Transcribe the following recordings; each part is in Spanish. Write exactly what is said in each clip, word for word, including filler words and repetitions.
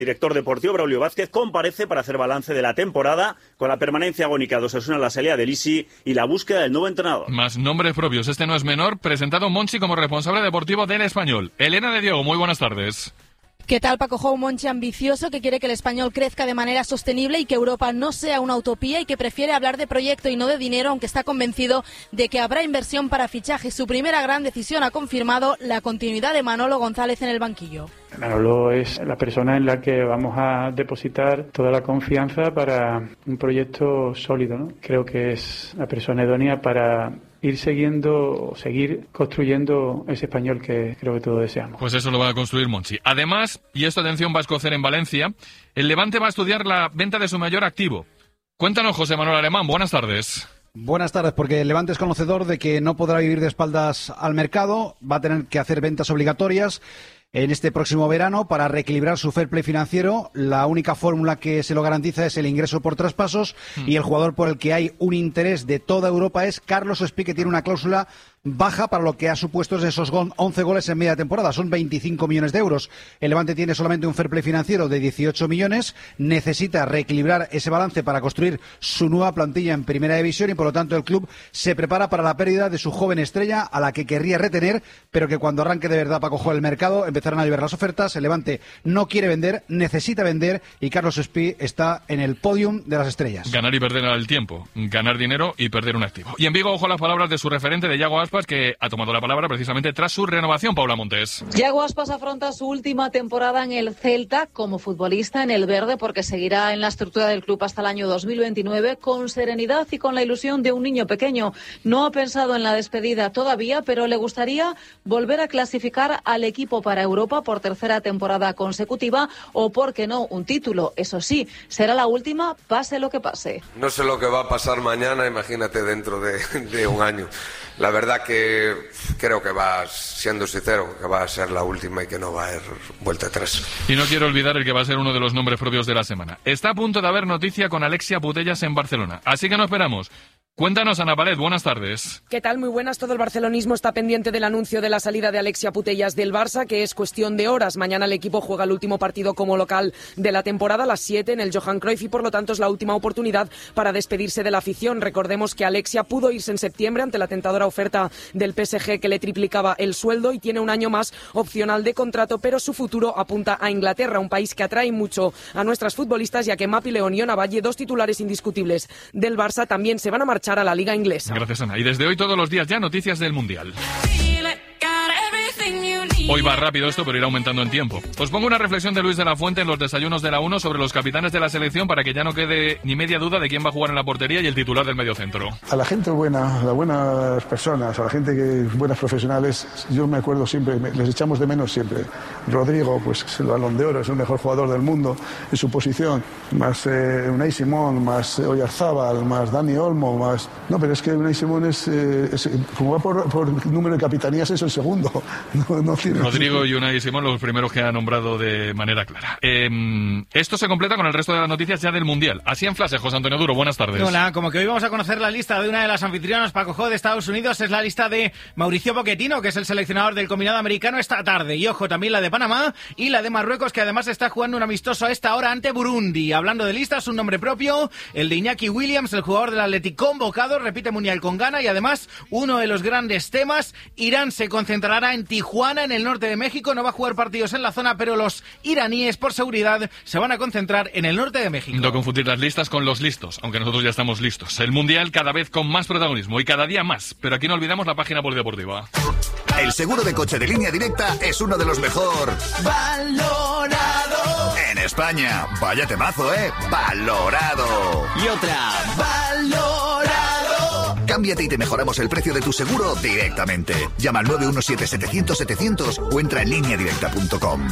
director deportivo Braulio Vázquez comparece para hacer balance de la temporada con la permanencia agónica de Osasuna en la salida del Isi y la búsqueda del nuevo entrenador. Más nombres propios, este no es menor, presentado Monchi como responsable deportivo del Español. Elena de Diego, muy buenas tardes. ¿Qué tal, Paco Jou? Monchi ambicioso que quiere que el Español crezca de manera sostenible y que Europa no sea una utopía y que prefiere hablar de proyecto y no de dinero, aunque está convencido de que habrá inversión para fichajes. Su primera gran decisión ha confirmado la continuidad de Manolo González en el banquillo. Manolo es la persona en la que vamos a depositar toda la confianza para un proyecto sólido, ¿no? Creo que es la persona idónea para ir siguiendo, seguir construyendo ese Español que creo que todos deseamos. Pues eso lo va a construir Monchi. Además, y esto atención va a escocer en Valencia, el Levante va a estudiar la venta de su mayor activo. Cuéntanos, José Manuel Alemán, buenas tardes. Buenas tardes, porque el Levante es conocedor de que no podrá vivir de espaldas al mercado, va a tener que hacer ventas obligatorias en este próximo verano para reequilibrar su fair play financiero. La única fórmula que se lo garantiza es el ingreso por traspasos mm. y el jugador por el que hay un interés de toda Europa es Carlos Espí, que tiene una cláusula baja para lo que ha supuesto es esos once goles en media temporada, son veinticinco millones de euros. El Levante tiene solamente un fair play financiero de dieciocho millones, necesita reequilibrar ese balance para construir su nueva plantilla en primera división y por lo tanto el club se prepara para la pérdida de su joven estrella a la que querría retener, pero que cuando arranque de verdad para coger el mercado empezarán a llover las ofertas. El Levante no quiere vender, necesita vender y Carlos Espí está en el podium de las estrellas. Ganar y perder al tiempo, ganar dinero y perder un activo. Y en Vigo, ojo a las palabras de su referente, de Yago Aspas, que ha tomado la palabra precisamente tras su renovación. Paula Montes. Yago Aspas afronta su última temporada en el Celta como futbolista en el verde, porque seguirá en la estructura del club hasta el año dos mil veintinueve con serenidad y con la ilusión de un niño pequeño. No ha pensado en la despedida todavía, pero le gustaría volver a clasificar al equipo para Europa por tercera temporada consecutiva o, por qué no, un título. Eso sí, será la última, pase lo que pase. No sé lo que va a pasar mañana, imagínate dentro de, de un año. La verdad que creo que va, siendo sincero, que va a ser la última y que no va a haber vuelta atrás. Y no quiero olvidar el que va a ser uno de los nombres propios de la semana. Está a punto de haber noticia con Alexia Putellas en Barcelona, así que no esperamos. Cuéntanos, Ana Palet, buenas tardes. ¿Qué tal? Muy buenas. Todo el barcelonismo está pendiente del anuncio de la salida de Alexia Putellas del Barça, que es cuestión de horas. Mañana el equipo juega el último partido como local de la temporada, a las siete en el Johan Cruyff, y por lo tanto es la última oportunidad para despedirse de la afición. Recordemos que Alexia pudo irse en septiembre ante la tentadora oferta del P S G que le triplicaba el sueldo y tiene un año más opcional de contrato, pero su futuro apunta a Inglaterra, un país que atrae mucho a nuestras futbolistas, ya que Mapi León y Ona Valle, dos titulares indiscutibles del Barça, también se van a marchar a la Liga Inglesa. Gracias, Ana. Y desde hoy todos los días ya noticias del Mundial. Hoy va rápido esto, pero irá aumentando en tiempo. Os pongo una reflexión de Luis de la Fuente en los desayunos de la uno sobre los capitanes de la selección para que ya no quede ni media duda de quién va a jugar en la portería y el titular del mediocentro. A la gente buena, a las buenas personas, a la gente que buenas profesionales, yo me acuerdo siempre, les echamos de menos siempre. Rodrigo, pues el Balón de Oro, es el mejor jugador del mundo en su posición, más eh, Unai Simón, más eh, Oyarzábal, más Dani Olmo, más... No, pero es que Unai Simón es, eh, es como va por, por número de capitanías, es el segundo. No, no tiene... Rodrigo y Unai Simón, los primeros que ha nombrado de manera clara. Eh, esto se completa con el resto de las noticias ya del Mundial. Así en flash, José Antonio Duro, buenas tardes. Hola, como que hoy vamos a conocer la lista de una de las anfitrionas Paco Jou de Estados Unidos, es la lista de Mauricio Pochettino, que es el seleccionador del combinado americano esta tarde. Y ojo, también la de Panamá y la de Marruecos, que además está jugando un amistoso a esta hora ante Burundi. Hablando de listas, un nombre propio, el de Iñaki Williams, el jugador del Athletic convocado, repite Mundial con Ghana, y además uno de los grandes temas, Irán se concentrará en Tijuana, en el norte de México. No va a jugar partidos en la zona, pero los iraníes, por seguridad, se van a concentrar en el norte de México. No confundir las listas con los listos, aunque nosotros ya estamos listos. El Mundial cada vez con más protagonismo y cada día más, pero aquí no olvidamos la página polideportiva. El seguro de coche de Línea Directa es uno de los mejor valorado en España. Vaya temazo, ¿eh? Valorado. Y otra, valorado. Cámbiate y te mejoramos el precio de tu seguro directamente. Llama al nueve uno siete, setecientos, setecientos o entra en línea directa punto com.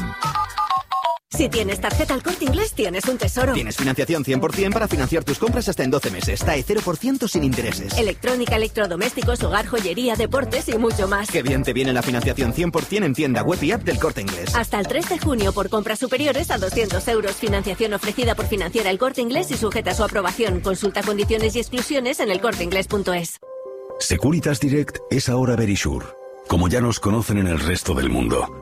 Si tienes tarjeta El Corte Inglés, tienes un tesoro. Tienes financiación cien por ciento para financiar tus compras hasta en doce meses. T A E cero por ciento sin intereses. Electrónica, electrodomésticos, hogar, joyería, deportes y mucho más. Qué bien te viene la financiación cien por ciento en tienda web y app del Corte Inglés. Hasta el tres de junio por compras superiores a doscientos euros. Financiación ofrecida por Financiera El Corte Inglés y sujeta a su aprobación. Consulta condiciones y exclusiones en el corte inglés punto es. Securitas Direct es ahora Verisure, como ya nos conocen en el resto del mundo.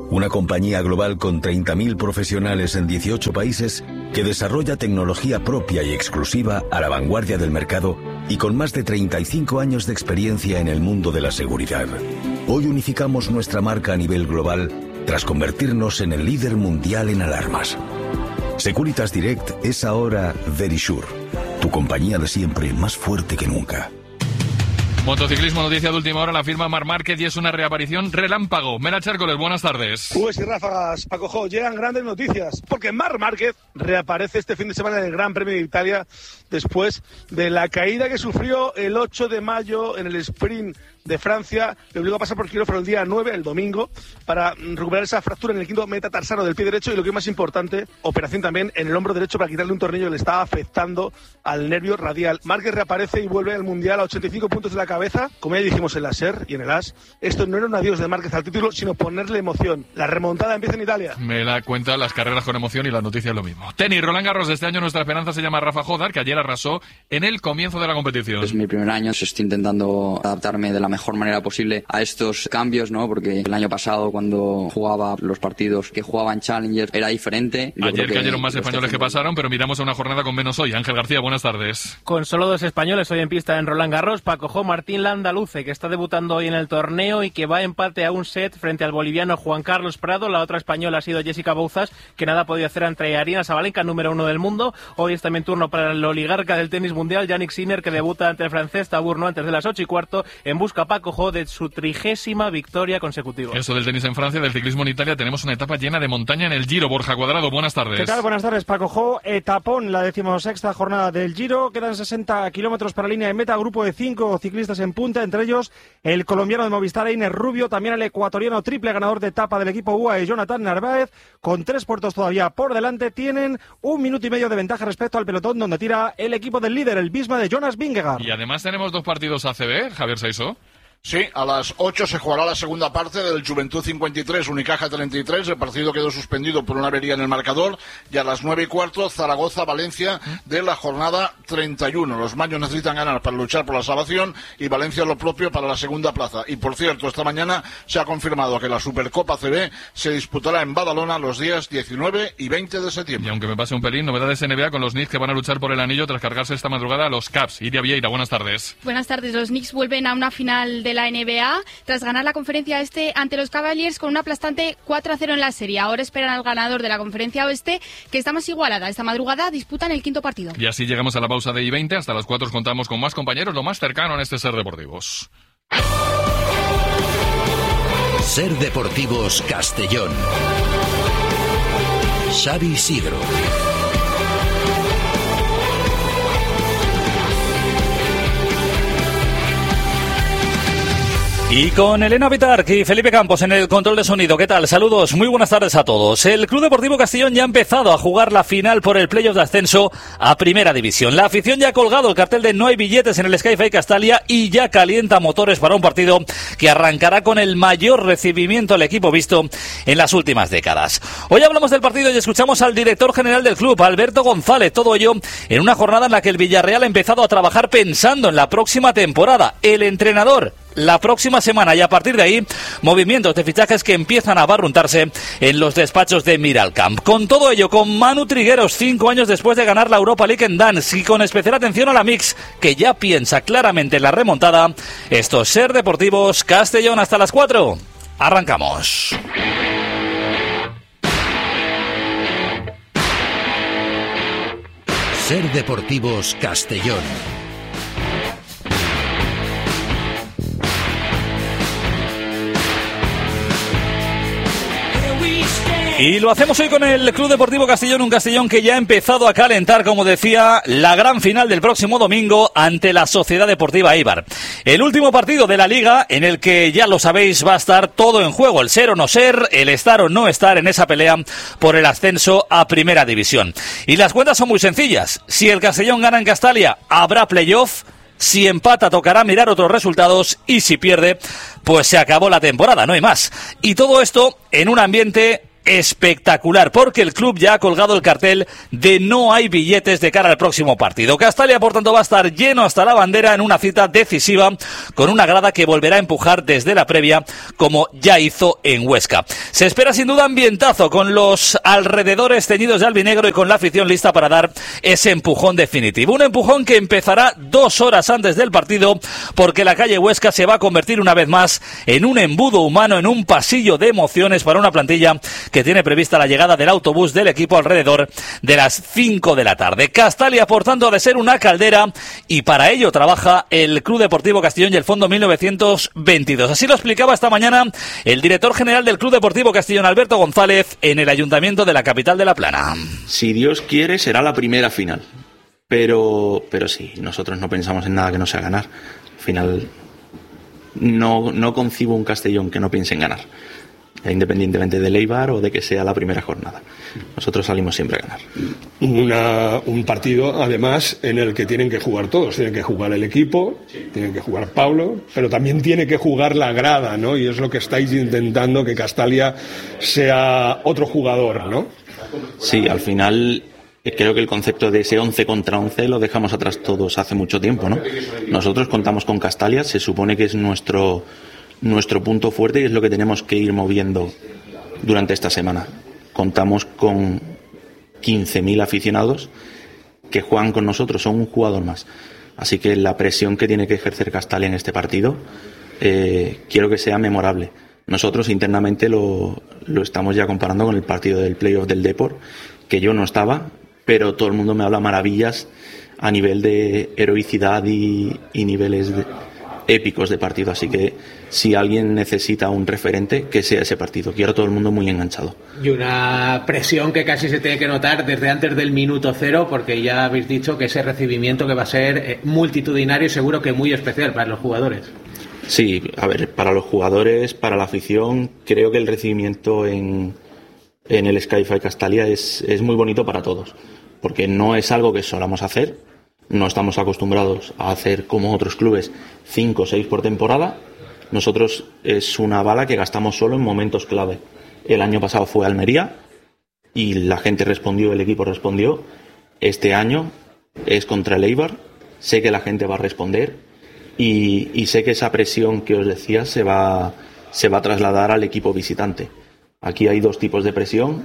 una compañía global con treinta mil profesionales en dieciocho países que desarrolla tecnología propia y exclusiva a la vanguardia del mercado y con más de treinta y cinco años de experiencia en el mundo de la seguridad. Hoy unificamos nuestra marca a nivel global tras convertirnos en el líder mundial en alarmas. Securitas Direct es ahora Verisure, tu compañía de siempre más fuerte que nunca. Motociclismo, noticia de última hora, la firma Marc Márquez y es una reaparición relámpago. Mera Chércoles, buenas tardes. Ubes y ráfagas, Paco Jo, llegan grandes noticias, porque Marc Márquez reaparece este fin de semana en el Gran Premio de Italia después de la caída que sufrió el ocho de mayo en el sprint de Francia. Le obligó a pasar por quirófano el día nueve, el domingo, para recuperar esa fractura en el quinto metatarsano del pie derecho y, lo que es más importante, operación también en el hombro derecho para quitarle un tornillo que le estaba afectando al nervio radial. Márquez reaparece y vuelve al Mundial a ochenta y cinco puntos de la cabeza. Como ya dijimos en la SER y en el AS, esto no era un adiós de Márquez al título, sino ponerle emoción. La remontada empieza en Italia. Me da cuenta las carreras con emoción y las noticias lo mismo. Tenis, Roland Garros, de este año nuestra esperanza se llama Rafa Jodar, que ayer arrasó en el comienzo de la competición. Es mi primer año, estoy intentando adaptarme de la mejor manera posible a estos cambios, ¿no? Porque el año pasado, cuando jugaba los partidos que jugaba en Challenger, era diferente. Yo Ayer que cayeron más españoles que pasaron, pero miramos a una jornada con menos hoy. Ángel García, buenas tardes. Con solo dos españoles hoy en pista en Roland Garros, Paco Jo, Martín Landaluce, que está debutando hoy en el torneo y que va a empate a un set frente al boliviano Juan Carlos Prado. La otra española ha sido Jessica Bouzas, que nada ha podido hacer ante Aryna Sabalenka, número uno del mundo. Hoy es también turno para el oligarca del tenis mundial, Jannik Sinner, que debuta ante el francés Tabourno antes de las ocho y cuarto, en busca, Paco Jo, de su trigésima victoria consecutiva. Eso del tenis en Francia, del ciclismo en Italia, tenemos una etapa llena de montaña en el Giro. Borja Cuadrado, buenas tardes. ¿Qué tal? Buenas tardes, Paco Jo. Etapón, la decimosexta jornada del Giro. Quedan sesenta kilómetros para la línea de meta. Grupo de cinco ciclistas en punta, entre ellos el colombiano de Movistar, Einer Rubio, también el ecuatoriano triple ganador de etapa del equipo U A E, Jonathan Narváez. Con tres puertos todavía por delante, tienen un minuto y medio de ventaja respecto al pelotón, donde tira el equipo del líder, el Visma de Jonas Vingegaard. Y además tenemos dos partidos A C B, Javier Saiso. Sí, a las ocho se jugará la segunda parte del Juventud cincuenta y tres, Unicaja treinta y tres. El partido quedó suspendido por una avería en el marcador. Y a las nueve y cuarto, Zaragoza-Valencia de la jornada treinta y uno. Los maños necesitan ganar para luchar por la salvación y Valencia lo propio para la segunda plaza. Y por cierto, esta mañana se ha confirmado que la Supercopa C B se disputará en Badalona los días diecinueve y veinte de septiembre. Y aunque me pase un pelín, novedades N B A con los Knicks, que van a luchar por el anillo tras cargarse esta madrugada a los Cavs. Iria Vieira, buenas tardes. Buenas tardes. Los Knicks vuelven a una final de de la N B A tras ganar la conferencia este ante los Cavaliers con un aplastante cuatro a cero en la serie. Ahora esperan al ganador de la conferencia oeste, que está más igualada. Esta madrugada disputan el quinto partido. Y así llegamos a la pausa de I veinte. Hasta las cuatro contamos con más compañeros, lo más cercano en este Ser Deportivos. Ser Deportivos Castellón. Xavi Isidro. Y con Elena Vitarc y Felipe Campos en el control de sonido. ¿Qué tal? Saludos, muy buenas tardes a todos. El Club Deportivo Castellón ya ha empezado a jugar la final por el playoff de ascenso a Primera División. La afición ya ha colgado el cartel de no hay billetes en el Sky-Fi Castalia y ya calienta motores para un partido que arrancará con el mayor recibimiento al equipo visto en las últimas décadas. Hoy hablamos del partido y escuchamos al director general del club, Alberto González. Todo ello en una jornada en la que el Villarreal ha empezado a trabajar pensando en la próxima temporada. El entrenador la próxima semana y a partir de ahí movimientos de fichajes que empiezan a barruntarse en los despachos de Miralcamp. Con todo ello, con Manu Trigueros, cinco años después de ganar la Europa League en Dansk y con especial atención a la Mix, que ya piensa claramente en la remontada. Esto es Ser Deportivos Castellón. Hasta las cuatro. Arrancamos. Ser Deportivos Castellón. Y lo hacemos hoy con el Club Deportivo Castellón, un Castellón que ya ha empezado a calentar, como decía, la gran final del próximo domingo ante la Sociedad Deportiva Eibar. El último partido de la Liga en el que, ya lo sabéis, va a estar todo en juego, el ser o no ser, el estar o no estar en esa pelea por el ascenso a Primera División. Y las cuentas son muy sencillas. Si el Castellón gana en Castalia, habrá playoff. Si empata, tocará mirar otros resultados y si pierde, pues se acabó la temporada, no hay más. Y todo esto en un ambiente espectacular, porque el club ya ha colgado el cartel de no hay billetes de cara al próximo partido. Castalia, por tanto, va a estar lleno hasta la bandera en una cita decisiva, con una grada que volverá a empujar desde la previa, como ya hizo en Huesca. Se espera sin duda ambientazo, con los alrededores teñidos de albinegro y con la afición lista para dar ese empujón definitivo. Un empujón que empezará dos horas antes del partido, porque la calle Huesca se va a convertir una vez más en un embudo humano, en un pasillo de emociones para una plantilla que tiene prevista la llegada del autobús del equipo alrededor de las cinco de la tarde. Castalia, por tanto, ha de ser una caldera, y para ello trabaja el Club Deportivo Castellón y el Fondo mil novecientos veintidós. Así lo explicaba esta mañana el director general del Club Deportivo Castellón, Alberto González, en el Ayuntamiento de la capital de La Plana. Si Dios quiere, será la primera final. Pero, pero sí, nosotros no pensamos en nada que no sea ganar. Al final, no, no concibo un Castellón que no piense en ganar, independientemente del Eibar o de que sea la primera jornada. Nosotros salimos siempre a ganar. Una, un partido, además, en el que tienen que jugar todos. Tienen que jugar el equipo, tienen que jugar Pablo, pero también tiene que jugar la grada, ¿no? Y es lo que estáis intentando, que Castalia sea otro jugador, ¿no? Sí, al final creo que el concepto de ese once contra once lo dejamos atrás todos hace mucho tiempo, ¿no? Nosotros contamos con Castalia, se supone que es nuestro... nuestro punto fuerte, y es lo que tenemos que ir moviendo durante esta semana. Contamos con quince mil aficionados que juegan con nosotros, son un jugador más. Así que la presión que tiene que ejercer Castalia en este partido, eh, quiero que sea memorable. Nosotros internamente lo, lo estamos ya comparando con el partido del playoff del Depor, que yo no estaba, pero todo el mundo me habla maravillas a nivel de heroicidad y, y niveles de, épicos de partido. Así que si alguien necesita un referente, que sea ese partido. Quiero a todo el mundo muy enganchado. Y una presión que casi se tiene que notar desde antes del minuto cero, porque ya habéis dicho que ese recibimiento que va a ser multitudinario y seguro que muy especial para los jugadores. Sí, a ver, para los jugadores, para la afición, creo que el recibimiento en, en el Sky-Fi Castalia es, es muy bonito para todos, porque no es algo que solamos hacer, no estamos acostumbrados a hacer como otros clubes cinco o seis por temporada. Nosotros es una bala que gastamos solo en momentos clave. El año pasado fue Almería y la gente respondió, el equipo respondió. Este año es contra el Eibar, sé que la gente va a responder. Y, y sé que esa presión que os decía se va, se va a trasladar al equipo visitante. Aquí hay dos tipos de presión.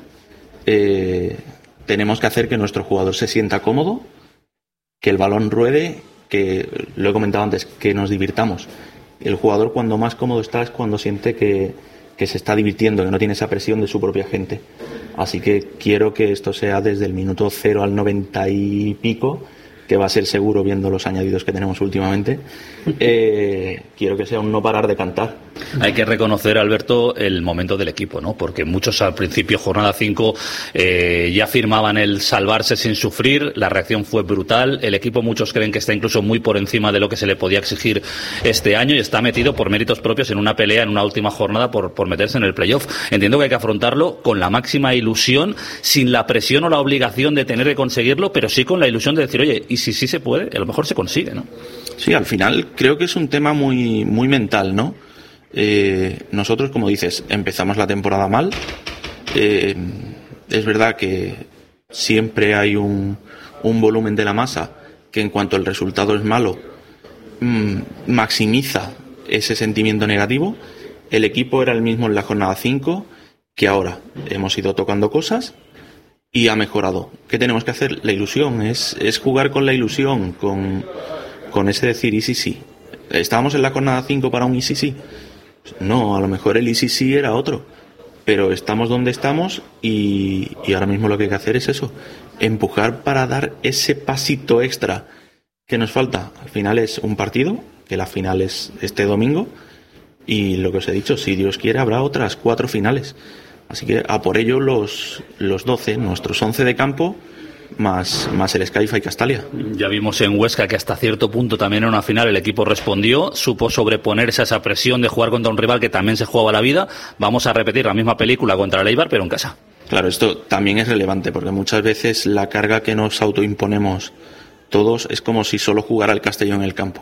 Eh, tenemos que hacer que nuestro jugador se sienta cómodo, que el balón ruede, que lo he comentado antes, que nos divirtamos. El jugador cuando más cómodo está es cuando siente que, que se está divirtiendo, que no tiene esa presión de su propia gente. Así que quiero que esto sea desde el minuto cero al noventa y pico, que va a ser seguro viendo los añadidos que tenemos últimamente. Eh, quiero que sea un no parar de cantar. Hay que reconocer, Alberto, el momento del equipo, ¿no? Porque muchos al principio, jornada cinco, eh, ya firmaban el salvarse sin sufrir. La reacción fue brutal. El equipo, muchos creen que está incluso muy por encima de lo que se le podía exigir este año y está metido por méritos propios en una pelea, en una última jornada, por, por meterse en el playoff. Entiendo que hay que afrontarlo con la máxima ilusión, sin la presión o la obligación de tener que conseguirlo, pero sí con la ilusión de decir, oye, y si sí se puede, a lo mejor se consigue, ¿no? Sí, al final creo que es un tema muy, muy mental, ¿no? Eh, nosotros, como dices, empezamos la temporada mal. Eh, es verdad que siempre hay un, un volumen de la masa que, en cuanto el resultado es malo, mmm, maximiza ese sentimiento negativo. El equipo era el mismo en la jornada cinco que ahora. Hemos ido tocando cosas y ha mejorado. ¿Qué tenemos que hacer? La ilusión, es, es jugar con la ilusión, con, con ese decir y sí, sí. ¿Estábamos en la jornada cinco para un y sí, sí? No, a lo mejor el y sí, sí era otro. Pero estamos donde estamos y, y ahora mismo lo que hay que hacer es eso. Empujar para dar ese pasito extra que nos falta. Al final es un partido, que la final es este domingo. Y lo que os he dicho, si Dios quiere, habrá otras cuatro finales. Así que a por ello los, los doce, nuestros once de campo, más, más el Sky-Fi Castalia. Ya vimos en Huesca que hasta cierto punto también en una final el equipo respondió, supo sobreponerse a esa presión de jugar contra un rival que también se jugaba la vida. Vamos a repetir la misma película contra el Eibar, pero en casa. Claro, esto también es relevante, porque muchas veces la carga que nos autoimponemos todos es como si solo jugara el Castellón en el campo.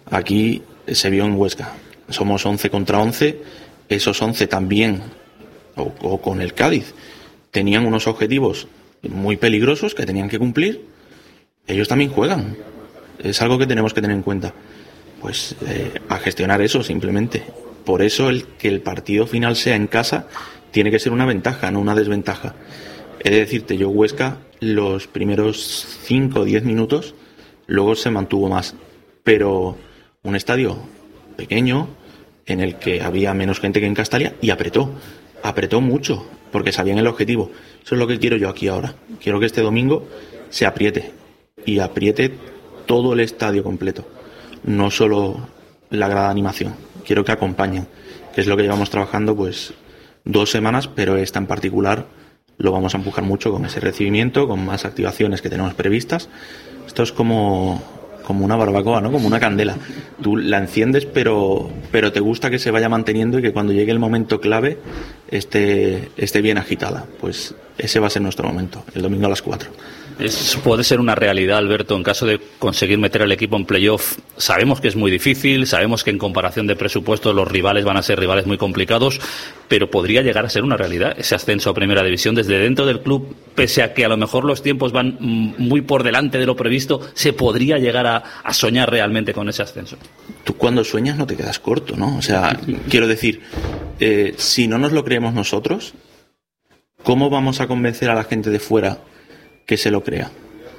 Aquí se vio en Huesca. Somos once contra once, esos once también o, o con el Cádiz tenían unos objetivos muy peligrosos que tenían que cumplir, ellos también juegan. Es algo que tenemos que tener en cuenta. Pues eh, a gestionar eso simplemente. Por eso el que el partido final sea en casa tiene que ser una ventaja, no una desventaja. He de decirte, yo Huesca los primeros cinco o diez minutos luego se mantuvo más, pero un estadio pequeño en el que había menos gente que en Castalia y apretó, apretó mucho porque sabían el objetivo. Eso es lo que quiero yo aquí ahora. Quiero que este domingo se apriete y apriete todo el estadio completo, no solo la grada de animación. Quiero que acompañen, que es lo que llevamos trabajando pues dos semanas, pero esta en particular lo vamos a empujar mucho con ese recibimiento, con más activaciones que tenemos previstas. Esto es como, como una barbacoa, ¿no? Como una candela. Tú la enciendes, pero, pero te gusta que se vaya manteniendo y que cuando llegue el momento clave esté, esté bien agitada. Pues ese va a ser nuestro momento, el domingo a las cuatro. Es, puede ser una realidad, Alberto, en caso de conseguir meter al equipo en playoff. Sabemos que es muy difícil, sabemos que en comparación de presupuestos los rivales van a ser rivales muy complicados, pero podría llegar a ser una realidad ese ascenso a Primera División desde dentro del club, pese a que a lo mejor los tiempos van muy por delante de lo previsto, se podría llegar a, a soñar realmente con ese ascenso. Tú cuando sueñas no te quedas corto, ¿no? O sea, quiero decir, eh, si no nos lo creemos nosotros, ¿cómo vamos a convencer a la gente de fuera que se lo crea?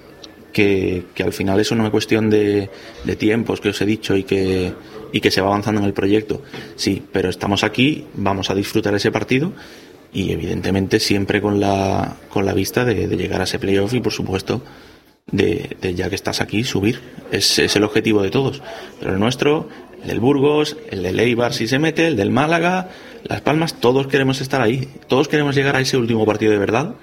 Que, que al final es una cuestión de, de tiempos que os he dicho y que, y que se va avanzando en el proyecto. Sí, pero estamos aquí, vamos a disfrutar ese partido y evidentemente siempre con la, con la vista de, de llegar a ese playoff y por supuesto de, de ya que estás aquí subir. Es, es el objetivo de todos, pero el nuestro, el del Burgos, el del Eibar si se mete, el del Málaga, Las Palmas, todos queremos estar ahí, todos queremos llegar a ese último partido de verdad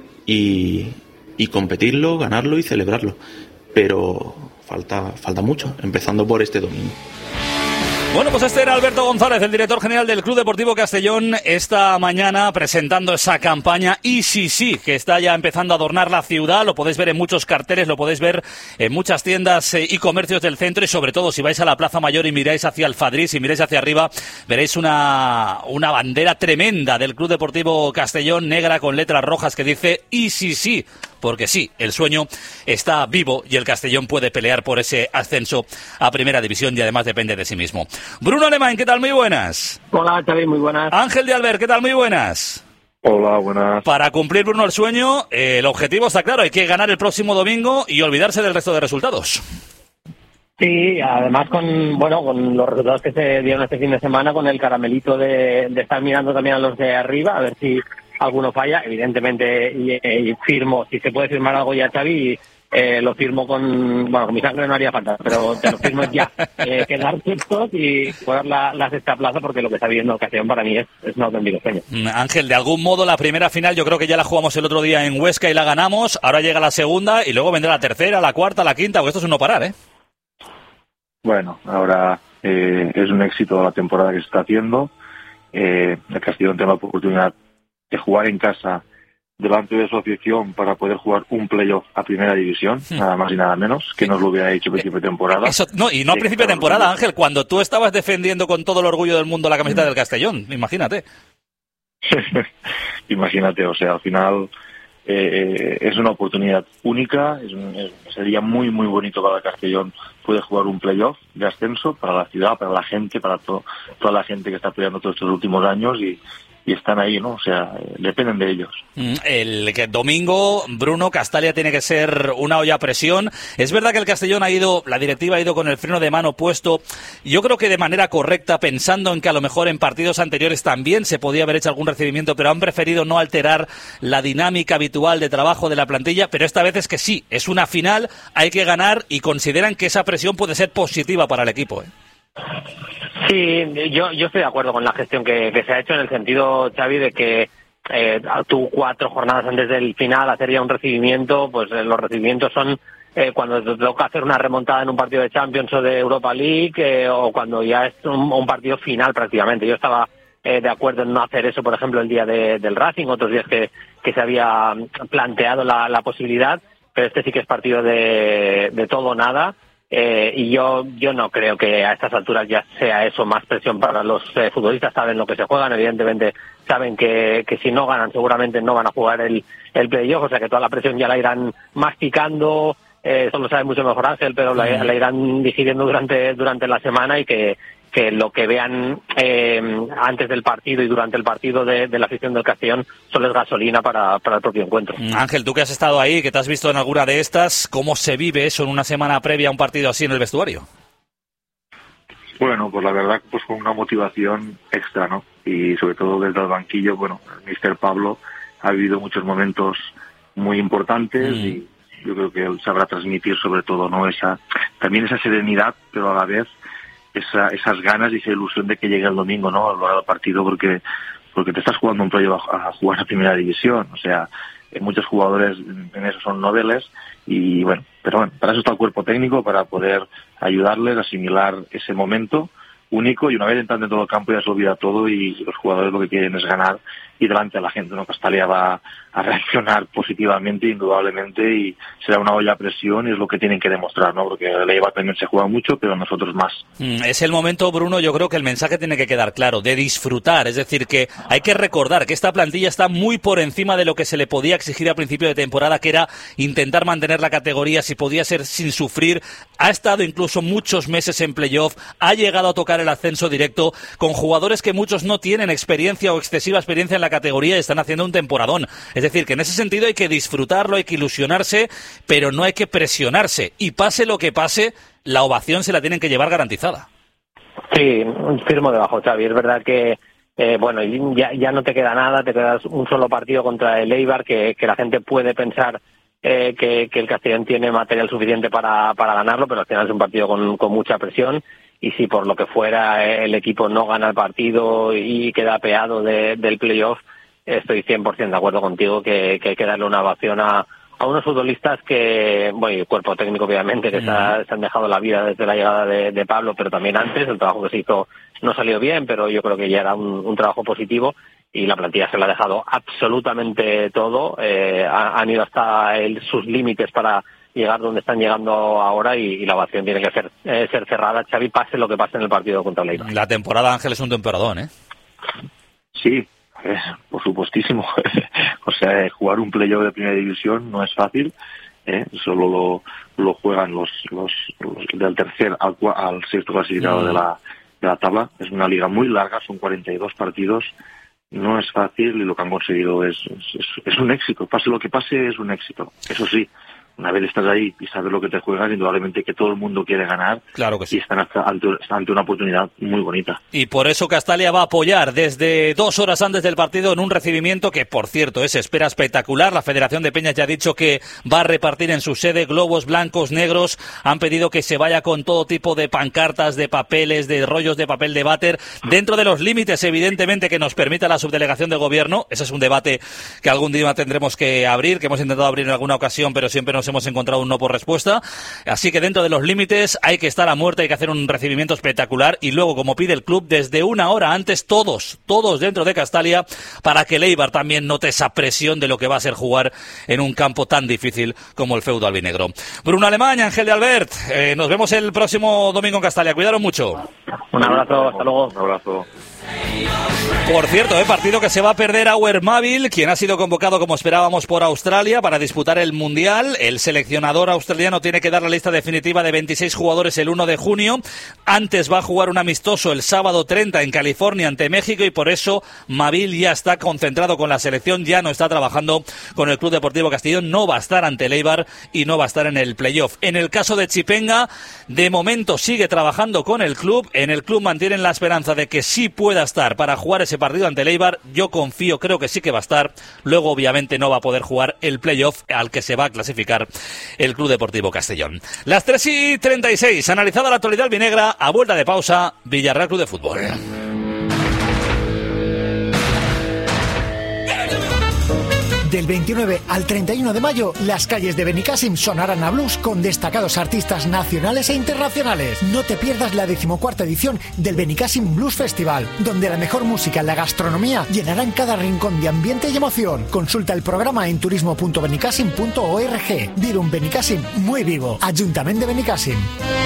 y y competirlo, ganarlo y celebrarlo, pero falta falta mucho, empezando por este domingo. Bueno, pues este era Alberto González, el director general del Club Deportivo Castellón, esta mañana presentando esa campaña Y sí, sí, que está ya empezando a adornar la ciudad. Lo podéis ver en muchos carteles, lo podéis ver en muchas tiendas eh, y comercios del centro y sobre todo si vais a la Plaza Mayor y miráis hacia el Fadrí, si miráis hacia arriba, veréis una, una bandera tremenda del Club Deportivo Castellón, negra con letras rojas que dice Y sí, sí. Porque sí, el sueño está vivo y el Castellón puede pelear por ese ascenso a Primera División y además depende de sí mismo. Bruno Alemán, ¿qué tal? Muy buenas. Hola, Xavi, muy buenas. Ángel de Albert, ¿qué tal? Muy buenas. Hola, buenas. Para cumplir, Bruno, el sueño, eh, el objetivo está claro, hay que ganar el próximo domingo y olvidarse del resto de resultados. Sí, además con bueno con los resultados que se dieron este fin de semana, con el caramelito de, de estar mirando también a los de arriba, a ver si alguno falla, evidentemente, y, y firmo, si se puede firmar algo ya, Xavi, eh, lo firmo con, bueno, con mi sangre no haría falta, pero te lo firmo ya, eh, quedar sextos y jugar la, la sexta plaza, porque lo que está viendo el Castellón para mí es, es un auténtico sueño. Ángel, de algún modo la primera final yo creo que ya la jugamos el otro día en Huesca y la ganamos, ahora llega la segunda y luego vendrá la tercera, la cuarta, la quinta, porque esto es un no parar, ¿eh? Bueno, ahora eh, es un éxito la temporada que se está haciendo, eh, el Castellón tiene la oportunidad de jugar en casa delante de su afición para poder jugar un playoff a Primera División, hmm. nada más y nada menos, que nos lo hubiera hecho a principio de temporada. Eso, no, y no a principio de temporada, Ángel, cuando tú estabas defendiendo con todo el orgullo del mundo la camiseta hmm. del Castellón, imagínate. Imagínate, o sea, al final eh, es una oportunidad única, es un, es, sería muy, muy bonito para el Castellón poder jugar un playoff de ascenso para la ciudad, para la gente, para to, toda la gente que está peleando todos estos últimos años y y están ahí, ¿no? O sea, dependen de ellos. El domingo, Bruno, Castalia tiene que ser una olla a presión. Es verdad que el Castellón ha ido, la directiva ha ido con el freno de mano puesto, yo creo que de manera correcta, pensando en que a lo mejor en partidos anteriores también se podía haber hecho algún recibimiento, pero han preferido no alterar la dinámica habitual de trabajo de la plantilla, pero esta vez es que sí, es una final, hay que ganar y consideran que esa presión puede ser positiva para el equipo, ¿eh? Sí, yo yo estoy de acuerdo con la gestión que, que se ha hecho en el sentido, Xavi, de que eh, tú cuatro jornadas antes del final hacer ya un recibimiento, pues eh, los recibimientos son eh, cuando te toca hacer una remontada en un partido de Champions o de Europa League eh, o cuando ya es un, un partido final prácticamente. Yo estaba eh, de acuerdo en no hacer eso, por ejemplo, el día de, del Racing, otros días que, que se había planteado la, la posibilidad, pero este sí que es partido de, de todo o nada. Eh, y yo yo no creo que a estas alturas ya sea eso más presión para los eh, futbolistas. Saben lo que se juegan, evidentemente saben que, que si no ganan seguramente no van a jugar el, el playoff, o sea que toda la presión ya la irán masticando, eh, eso lo sabe mucho mejor Ángel, pero la, la irán digiriendo durante durante la semana, y que que lo que vean eh, antes del partido y durante el partido de, de la afición del Castellón solo es gasolina para, para el propio encuentro. Ángel, tú que has estado ahí, que te has visto en alguna de estas, ¿cómo se vive eso en una semana previa a un partido así en el vestuario? Bueno, pues la verdad, pues con una motivación extra, ¿no? Y sobre todo desde el banquillo, bueno, el míster Pablo ha vivido muchos momentos muy importantes mm. y yo creo que él sabrá transmitir sobre todo, ¿no? Esa, también esa serenidad, pero a la vez esa, esas ganas y esa ilusión de que llegue el domingo, ¿no? A lo largo del partido, porque porque te estás jugando un playoff a, a jugar a primera división, o sea, muchos jugadores en eso son noveles, y bueno, pero bueno, para eso está el cuerpo técnico, para poder ayudarles a asimilar ese momento único, y una vez entrando en todo el campo ya se olvida todo y los jugadores lo que quieren es ganar y delante de la gente, ¿no? Castalia va a reaccionar positivamente, indudablemente, y será una olla a presión, y es lo que tienen que demostrar, ¿no? Porque el Eibar también se juega mucho, pero nosotros más. Es el momento, Bruno, yo creo que el mensaje tiene que quedar claro, de disfrutar, es decir, que hay que recordar que esta plantilla está muy por encima de lo que se le podía exigir a principio de temporada, que era intentar mantener la categoría, si podía ser sin sufrir, ha estado incluso muchos meses en playoff, ha llegado a tocar el ascenso directo, con jugadores que muchos no tienen experiencia o excesiva experiencia en la categoría y están haciendo un temporadón. Es decir, que en ese sentido hay que disfrutarlo, hay que ilusionarse, pero no hay que presionarse. Y pase lo que pase, la ovación se la tienen que llevar garantizada. Sí, firmo debajo, Xavi. Es verdad que, eh, bueno, ya, ya no te queda nada, te quedas un solo partido contra el Eibar, que, que la gente puede pensar eh, que, que el Castellón tiene material suficiente para, para ganarlo, pero al final es un partido con, con mucha presión. Y si por lo que fuera el equipo no gana el partido y queda apeado de, del playoff, estoy cien por ciento de acuerdo contigo que, que hay que darle una ovación a, a unos futbolistas que, bueno, y el cuerpo técnico obviamente, que mm. se, ha, se han dejado la vida desde la llegada de, de Pablo, pero también antes. El trabajo que se hizo no salió bien, pero yo creo que ya era un, un trabajo positivo, y la plantilla se le ha dejado absolutamente todo. Eh, han ido hasta el, sus límites para llegar donde están llegando ahora, y, y la ovación tiene que ser, eh, ser cerrada, Xavi, pase lo que pase en el partido contra el Eibar. La temporada, Ángel, es un temporadón, ¿eh? Sí, eh, por supuestísimo. O sea, jugar un playoff de primera división no es fácil, ¿eh? Solo lo, lo juegan los, los, los del tercer al, al sexto clasificado mm. de la de la tabla. Es una liga muy larga, son cuarenta y dos partidos, no es fácil, y lo que han conseguido es, es, es un éxito. Pase lo que pase, es un éxito. Eso sí, una vez estás ahí y sabes lo que te juegas, indudablemente que todo el mundo quiere ganar. Claro que sí. Y están ante, están ante una oportunidad muy bonita. Y por eso Castalia va a apoyar desde dos horas antes del partido en un recibimiento que, por cierto, es espera espectacular. La Federación de Peñas ya ha dicho que va a repartir en su sede globos blancos, negros. Han pedido que se vaya con todo tipo de pancartas, de papeles, de rollos de papel de váter, dentro de los límites, evidentemente, que nos permita la subdelegación de gobierno. Ese es un debate que algún día tendremos que abrir, que hemos intentado abrir en alguna ocasión, pero siempre nos hemos encontrado un no por respuesta. Así que dentro de los límites hay que estar a muerte, hay que hacer un recibimiento espectacular, y luego, como pide el club, desde una hora antes, todos, todos dentro de Castalia, para que el Eibar también note esa presión de lo que va a ser jugar en un campo tan difícil como el feudo albinegro. Bruno Alemán, Ángel de Albert, eh, nos vemos el próximo domingo en Castalia. Cuidaros mucho. Un abrazo, hasta luego. Un abrazo. Por cierto, eh, partido que se va a perder Auer Mabil, quien ha sido convocado como esperábamos por Australia para disputar el Mundial. El seleccionador australiano tiene que dar la lista definitiva de veintiséis jugadores el uno de junio. Antes va a jugar un amistoso el sábado treinta en California ante México, y por eso Mabil ya está concentrado con la selección, ya no está trabajando con el Club Deportivo Castellón, no va a estar ante el Eibar y no va a estar en el playoff. En el caso de Chipenga, de momento sigue trabajando con el club. En el club mantienen la esperanza de que sí pueda estar para jugar ese partido ante el Eibar. Yo confío, creo que sí que va a estar. Luego, obviamente, no va a poder jugar el playoff al que se va a clasificar el Club Deportivo Castellón. Las tres y treinta y seis, analizada la actualidad albinegra, a vuelta de pausa, Villarreal Club de Fútbol. Del veintinueve al treinta y uno de mayo, las calles de Benicàssim sonarán a blues con destacados artistas nacionales e internacionales. No te pierdas la decimocuarta edición del Benicàssim Blues Festival, donde la mejor música y la gastronomía llenarán cada rincón de ambiente y emoción. Consulta el programa en turismo punto benicàssim punto org. Vive un Benicàssim muy vivo. Ayuntamiento de Benicàssim.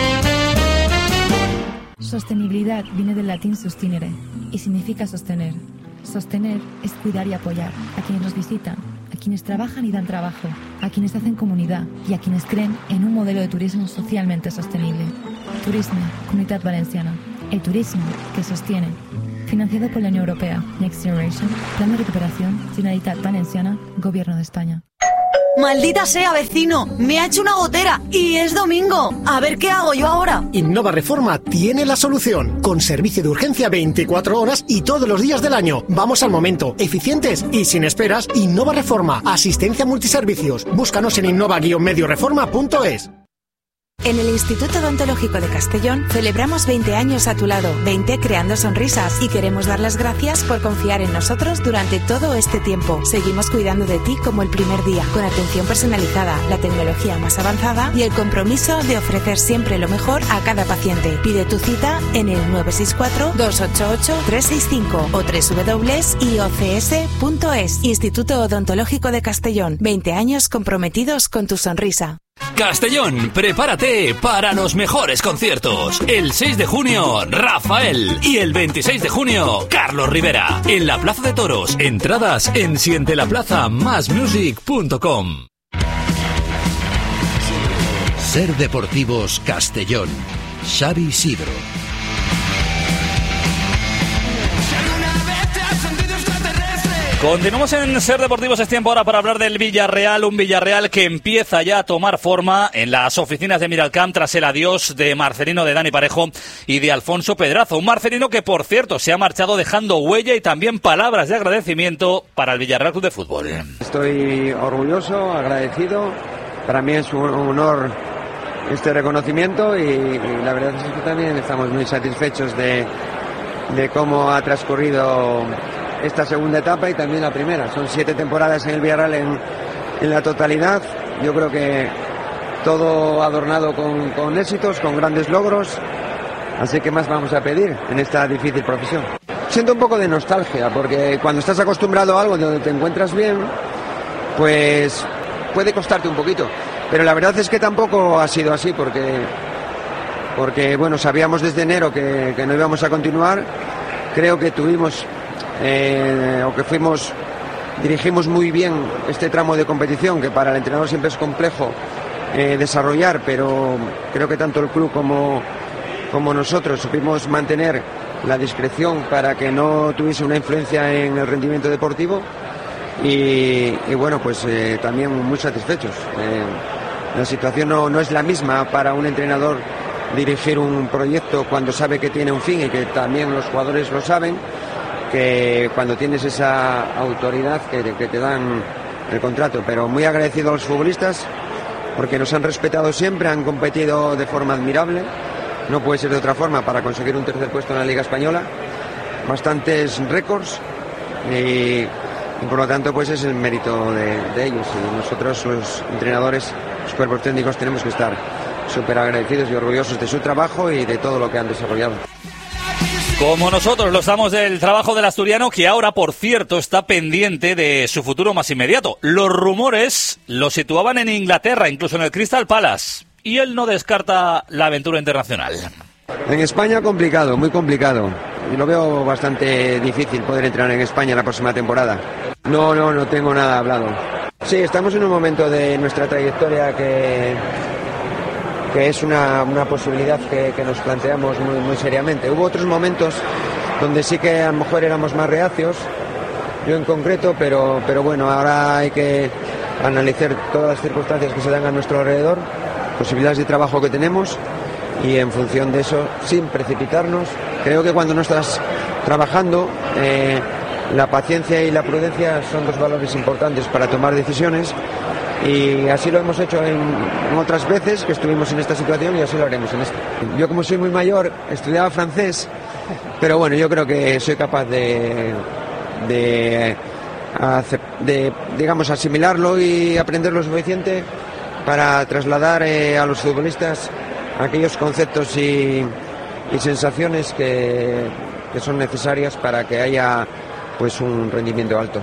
Sostenibilidad viene del latín sustinere y significa sostener. Sostener es cuidar y apoyar a quienes nos visitan, a quienes trabajan y dan trabajo, a quienes hacen comunidad y a quienes creen en un modelo de turismo socialmente sostenible. Turisme, Comunitat Valenciana. El turismo que sostiene. Financiado por la Unión Europea. Next Generation. Plan de recuperación. Generalitat Valenciana. Gobierno de España. Maldita sea, vecino, me ha hecho una gotera y es domingo. A ver qué hago yo ahora. Innova Reforma tiene la solución, con servicio de urgencia veinticuatro horas y todos los días del año. Vamos al momento, eficientes y sin esperas. Innova Reforma, asistencia multiservicios. Búscanos en innova guion medio reforma punto es. En el Instituto Odontológico de Castellón celebramos veinte años a tu lado, veinte creando sonrisas, y queremos dar las gracias por confiar en nosotros durante todo este tiempo. Seguimos cuidando de ti como el primer día, con atención personalizada, la tecnología más avanzada y el compromiso de ofrecer siempre lo mejor a cada paciente. Pide tu cita en el nueve seis cuatro, dos ocho ocho, tres seis cinco o doble u doble u doble u punto i o c s punto es. Instituto Odontológico de Castellón, veinte años comprometidos con tu sonrisa. Castellón, prepárate para los mejores conciertos. El seis de junio, Rafael. Y el veintiséis de junio, Carlos Rivera. En la Plaza de Toros. Entradas en siente la plaza más music punto com. Ser Deportivos Castellón. Xavi Sidro. Continuamos en Ser Deportivos. Es tiempo ahora para hablar del Villarreal, un Villarreal que empieza ya a tomar forma en las oficinas de Miralcamp tras el adiós de Marcelino, de Dani Parejo y de Alfonso Pedrazo. Un Marcelino que, por cierto, se ha marchado dejando huella y también palabras de agradecimiento para el Villarreal Club de Fútbol. Estoy orgulloso, agradecido. Para mí es un honor este reconocimiento y, y la verdad es que también estamos muy satisfechos de, de cómo ha transcurrido esta segunda etapa y también la primera. Son siete temporadas en el Villarreal en, en la totalidad. Yo creo que todo adornado con, con éxitos, con grandes logros. Así que más vamos a pedir en esta difícil profesión. Siento un poco de nostalgia, porque cuando estás acostumbrado a algo donde te encuentras bien, pues puede costarte un poquito. Pero la verdad es que tampoco ha sido así, porque, porque bueno, sabíamos desde enero que, que no íbamos a continuar. Creo que tuvimos... Eh, o que fuimos, dirigimos muy bien este tramo de competición, que para el entrenador siempre es complejo eh, desarrollar, pero creo que tanto el club como, como nosotros supimos mantener la discreción para que no tuviese una influencia en el rendimiento deportivo y, y bueno, pues eh, también muy satisfechos. Eh, la situación no, no es la misma para un entrenador dirigir un proyecto cuando sabe que tiene un fin y que también los jugadores lo saben, que cuando tienes esa autoridad que, que te dan el contrato. Pero muy agradecido a los futbolistas porque nos han respetado siempre, han competido de forma admirable, no puede ser de otra forma para conseguir un tercer puesto en la Liga Española, bastantes récords y, y por lo tanto pues es el mérito de, de ellos, y nosotros los entrenadores, los cuerpos técnicos tenemos que estar súper agradecidos y orgullosos de su trabajo y de todo lo que han desarrollado. Como nosotros lo estamos del trabajo del asturiano, que ahora, por cierto, está pendiente de su futuro más inmediato. Los rumores lo situaban en Inglaterra, incluso en el Crystal Palace, y él no descarta la aventura internacional. En España complicado, muy complicado. Y lo veo bastante difícil poder entrenar en España la próxima temporada. No, no, no tengo nada hablado. Sí, estamos en un momento de nuestra trayectoria que... que es una, una posibilidad que, que nos planteamos muy, muy seriamente. Hubo otros momentos donde sí que a lo mejor éramos más reacios, yo en concreto, pero, pero bueno, ahora hay que analizar todas las circunstancias que se dan a nuestro alrededor, posibilidades de trabajo que tenemos, y en función de eso, sin precipitarnos. Creo que cuando no estás trabajando, eh, la paciencia y la prudencia son dos valores importantes para tomar decisiones. Y así lo hemos hecho en, en otras veces que estuvimos en esta situación, y así lo haremos en esta. Yo, como soy muy mayor, estudiaba francés, pero bueno, yo creo que soy capaz de, de a de, digamos, asimilarlo y aprender lo suficiente para trasladar eh, a los futbolistas aquellos conceptos y, y sensaciones que, que son necesarias para que haya pues un rendimiento alto.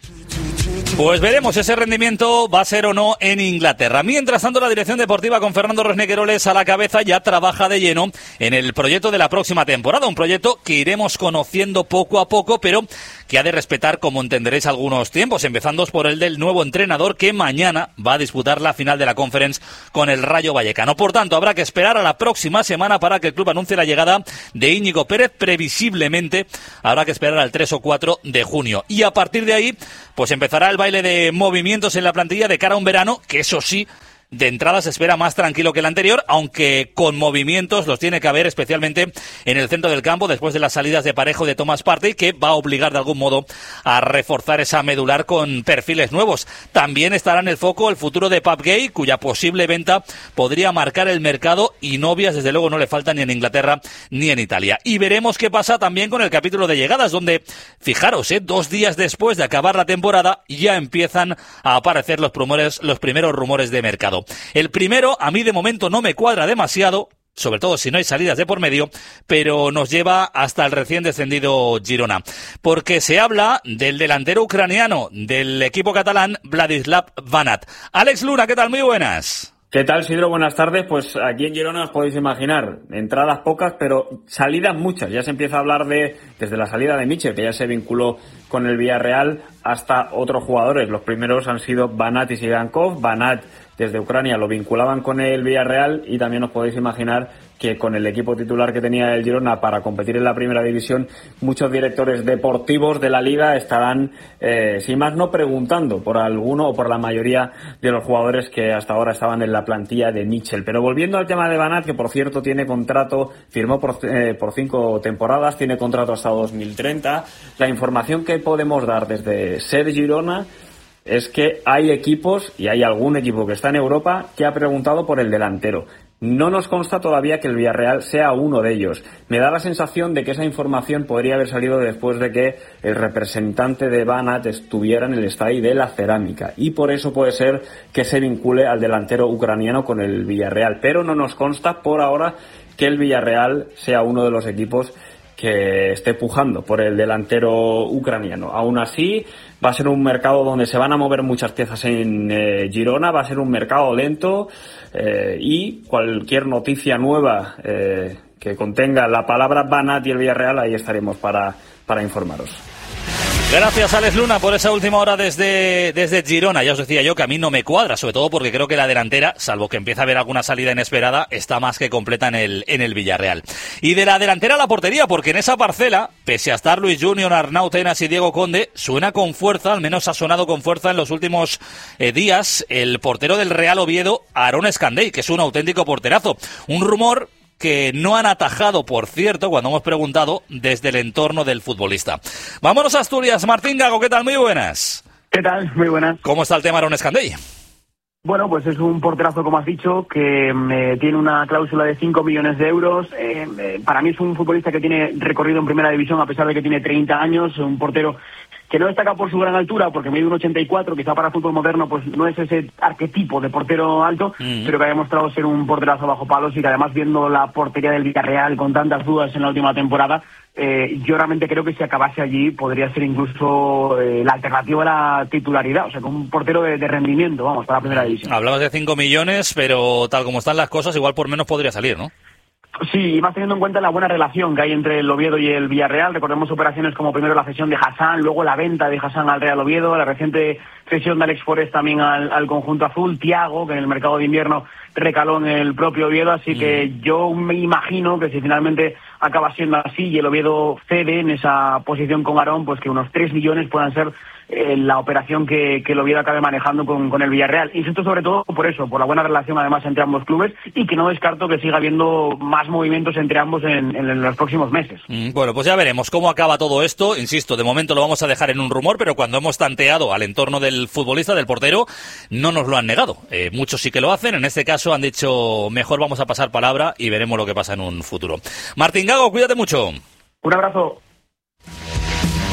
Pues veremos ese rendimiento va a ser o no en Inglaterra. Mientras tanto, la dirección deportiva con Fernando Resnegueroles a la cabeza ya trabaja de lleno en el proyecto de la próxima temporada. Un proyecto que iremos conociendo poco a poco, pero que ha de respetar, como entenderéis, algunos tiempos, empezando por el del nuevo entrenador que mañana va a disputar la final de la Conference con el Rayo Vallecano. Por tanto, habrá que esperar a la próxima semana para que el club anuncie la llegada de Íñigo Pérez. Previsiblemente habrá que esperar al tres o cuatro de junio. Y a partir de ahí, pues empezará el baile de movimientos en la plantilla de cara a un verano que, eso sí, de entrada se espera más tranquilo que el anterior, aunque con movimientos los tiene que haber, especialmente en el centro del campo, después de las salidas de Parejo de Thomas Partey, que va a obligar de algún modo a reforzar esa medular con perfiles nuevos. También estará en el foco el futuro de Pape Gueye, cuya posible venta podría marcar el mercado, y novias desde luego no le faltan ni en Inglaterra ni en Italia. Y veremos qué pasa también con el capítulo de llegadas, donde, fijaros, eh, dos días después de acabar la temporada ya empiezan a aparecer los rumores, los primeros rumores de mercado. El primero, a mí de momento no me cuadra demasiado, sobre todo si no hay salidas de por medio, pero nos lleva hasta el recién descendido Girona, porque se habla del delantero ucraniano del equipo catalán, Vladislav Vanat. Alex Luna, ¿qué tal? Muy buenas. ¿Qué tal, Sidro? Buenas tardes. Pues aquí en Girona os podéis imaginar, entradas pocas, pero salidas muchas. Ya se empieza a hablar de, desde la salida de Mitchell, que ya se vinculó con el Villarreal, hasta otros jugadores. Los primeros han sido Vanat y Sigankov. Vanat desde Ucrania lo vinculaban con el Villarreal, y también os podéis imaginar que con el equipo titular que tenía el Girona para competir en la primera división, muchos directores deportivos de la liga estarán, eh, sin más no, preguntando por alguno o por la mayoría de los jugadores que hasta ahora estaban en la plantilla de Mitchell. Pero volviendo al tema de Vanat, que por cierto tiene contrato, firmó por, eh, por cinco temporadas, tiene contrato hasta dos mil treinta, la información que podemos dar desde Ser Girona es que hay equipos, y hay algún equipo que está en Europa, que ha preguntado por el delantero. No nos consta todavía que el Villarreal sea uno de ellos. Me da la sensación de que esa información podría haber salido después de que el representante de Vanat estuviera en el estadio de la Cerámica, y por eso puede ser que se vincule al delantero ucraniano con el Villarreal. Pero no nos consta por ahora que el Villarreal sea uno de los equipos que esté pujando por el delantero ucraniano. Aún así, va a ser un mercado donde se van a mover muchas piezas en eh, Girona, va a ser un mercado lento, eh, y cualquier noticia nueva eh, que contenga la palabra Vanat y el Villarreal, ahí estaremos para, para informaros. Gracias, Alex Luna, por esa última hora desde, desde Girona. Ya os decía yo que a mí no me cuadra, sobre todo porque creo que la delantera, salvo que empiece a haber alguna salida inesperada, está más que completa en el, en el Villarreal. Y de la delantera a la portería, porque en esa parcela, pese a estar Luis Junior, Arnau Tenas y Diego Conde, suena con fuerza, al menos ha sonado con fuerza en los últimos eh, días, el portero del Real Oviedo, Aarón Escandell, que es un auténtico porterazo. Un rumor que no han atajado, por cierto, cuando hemos preguntado desde el entorno del futbolista. Vámonos a Asturias. Martín Gago, ¿qué tal? Muy buenas. ¿Qué tal? Muy buenas. ¿Cómo está el tema Aarón Escandell? Bueno, pues es un porterazo, como has dicho, que eh, tiene una cláusula de cinco millones de euros. Eh, eh, para mí es un futbolista que tiene recorrido en primera división, a pesar de que tiene treinta años, un portero que no destaca por su gran altura, porque mide un ochenta y cuatro, quizá para fútbol moderno pues no es ese arquetipo de portero alto, mm. pero que ha demostrado ser un porterazo bajo palos, y que además, viendo la portería del Villarreal con tantas dudas en la última temporada, eh, yo realmente creo que si acabase allí podría ser incluso eh, la alternativa a la titularidad, o sea, con un portero de, de rendimiento, vamos, para la primera división. Hablabas de cinco millones, pero tal como están las cosas, igual por menos podría salir, ¿no? Sí, y más teniendo en cuenta la buena relación que hay entre el Oviedo y el Villarreal. Recordemos operaciones como primero la cesión de Hassan, luego la venta de Hassan al Real Oviedo, la reciente cesión de Alex Forest también al, al conjunto azul, Thiago, que en el mercado de invierno recaló en el propio Oviedo, así mm. que yo me imagino que si finalmente acaba siendo así y el Oviedo cede en esa posición con Aarón, pues que unos tres millones puedan ser eh, la operación que, que el Oviedo acabe manejando con, con el Villarreal. Insisto sobre todo por eso, por la buena relación además entre ambos clubes, y que no descarto que siga habiendo más movimientos entre ambos en, en, en los próximos meses. Mm, bueno, pues ya veremos cómo acaba todo esto. Insisto, de momento lo vamos a dejar en un rumor, pero cuando hemos tanteado al entorno del futbolista, del portero, no nos lo han negado. Eh, muchos sí que lo hacen. En este caso han dicho, mejor vamos a pasar palabra y veremos lo que pasa en un futuro. Martín Gago, cuídate mucho. Un abrazo.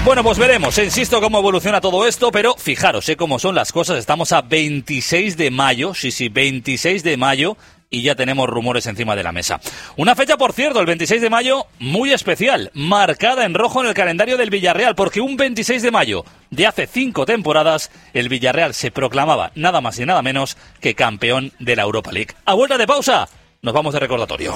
Bueno, pues veremos, insisto, cómo evoluciona todo esto, pero fijaros, ¿eh? Cómo son las cosas. Estamos a veintiséis de mayo, sí, sí, veintiséis de mayo, y ya tenemos rumores encima de la mesa. Una fecha, por cierto, el veintiséis de mayo, muy especial, marcada en rojo en el calendario del Villarreal, porque un veintiséis de mayo de hace cinco temporadas, el Villarreal se proclamaba nada más y nada menos que campeón de la Europa League. A vuelta de pausa, nos vamos de recordatorio.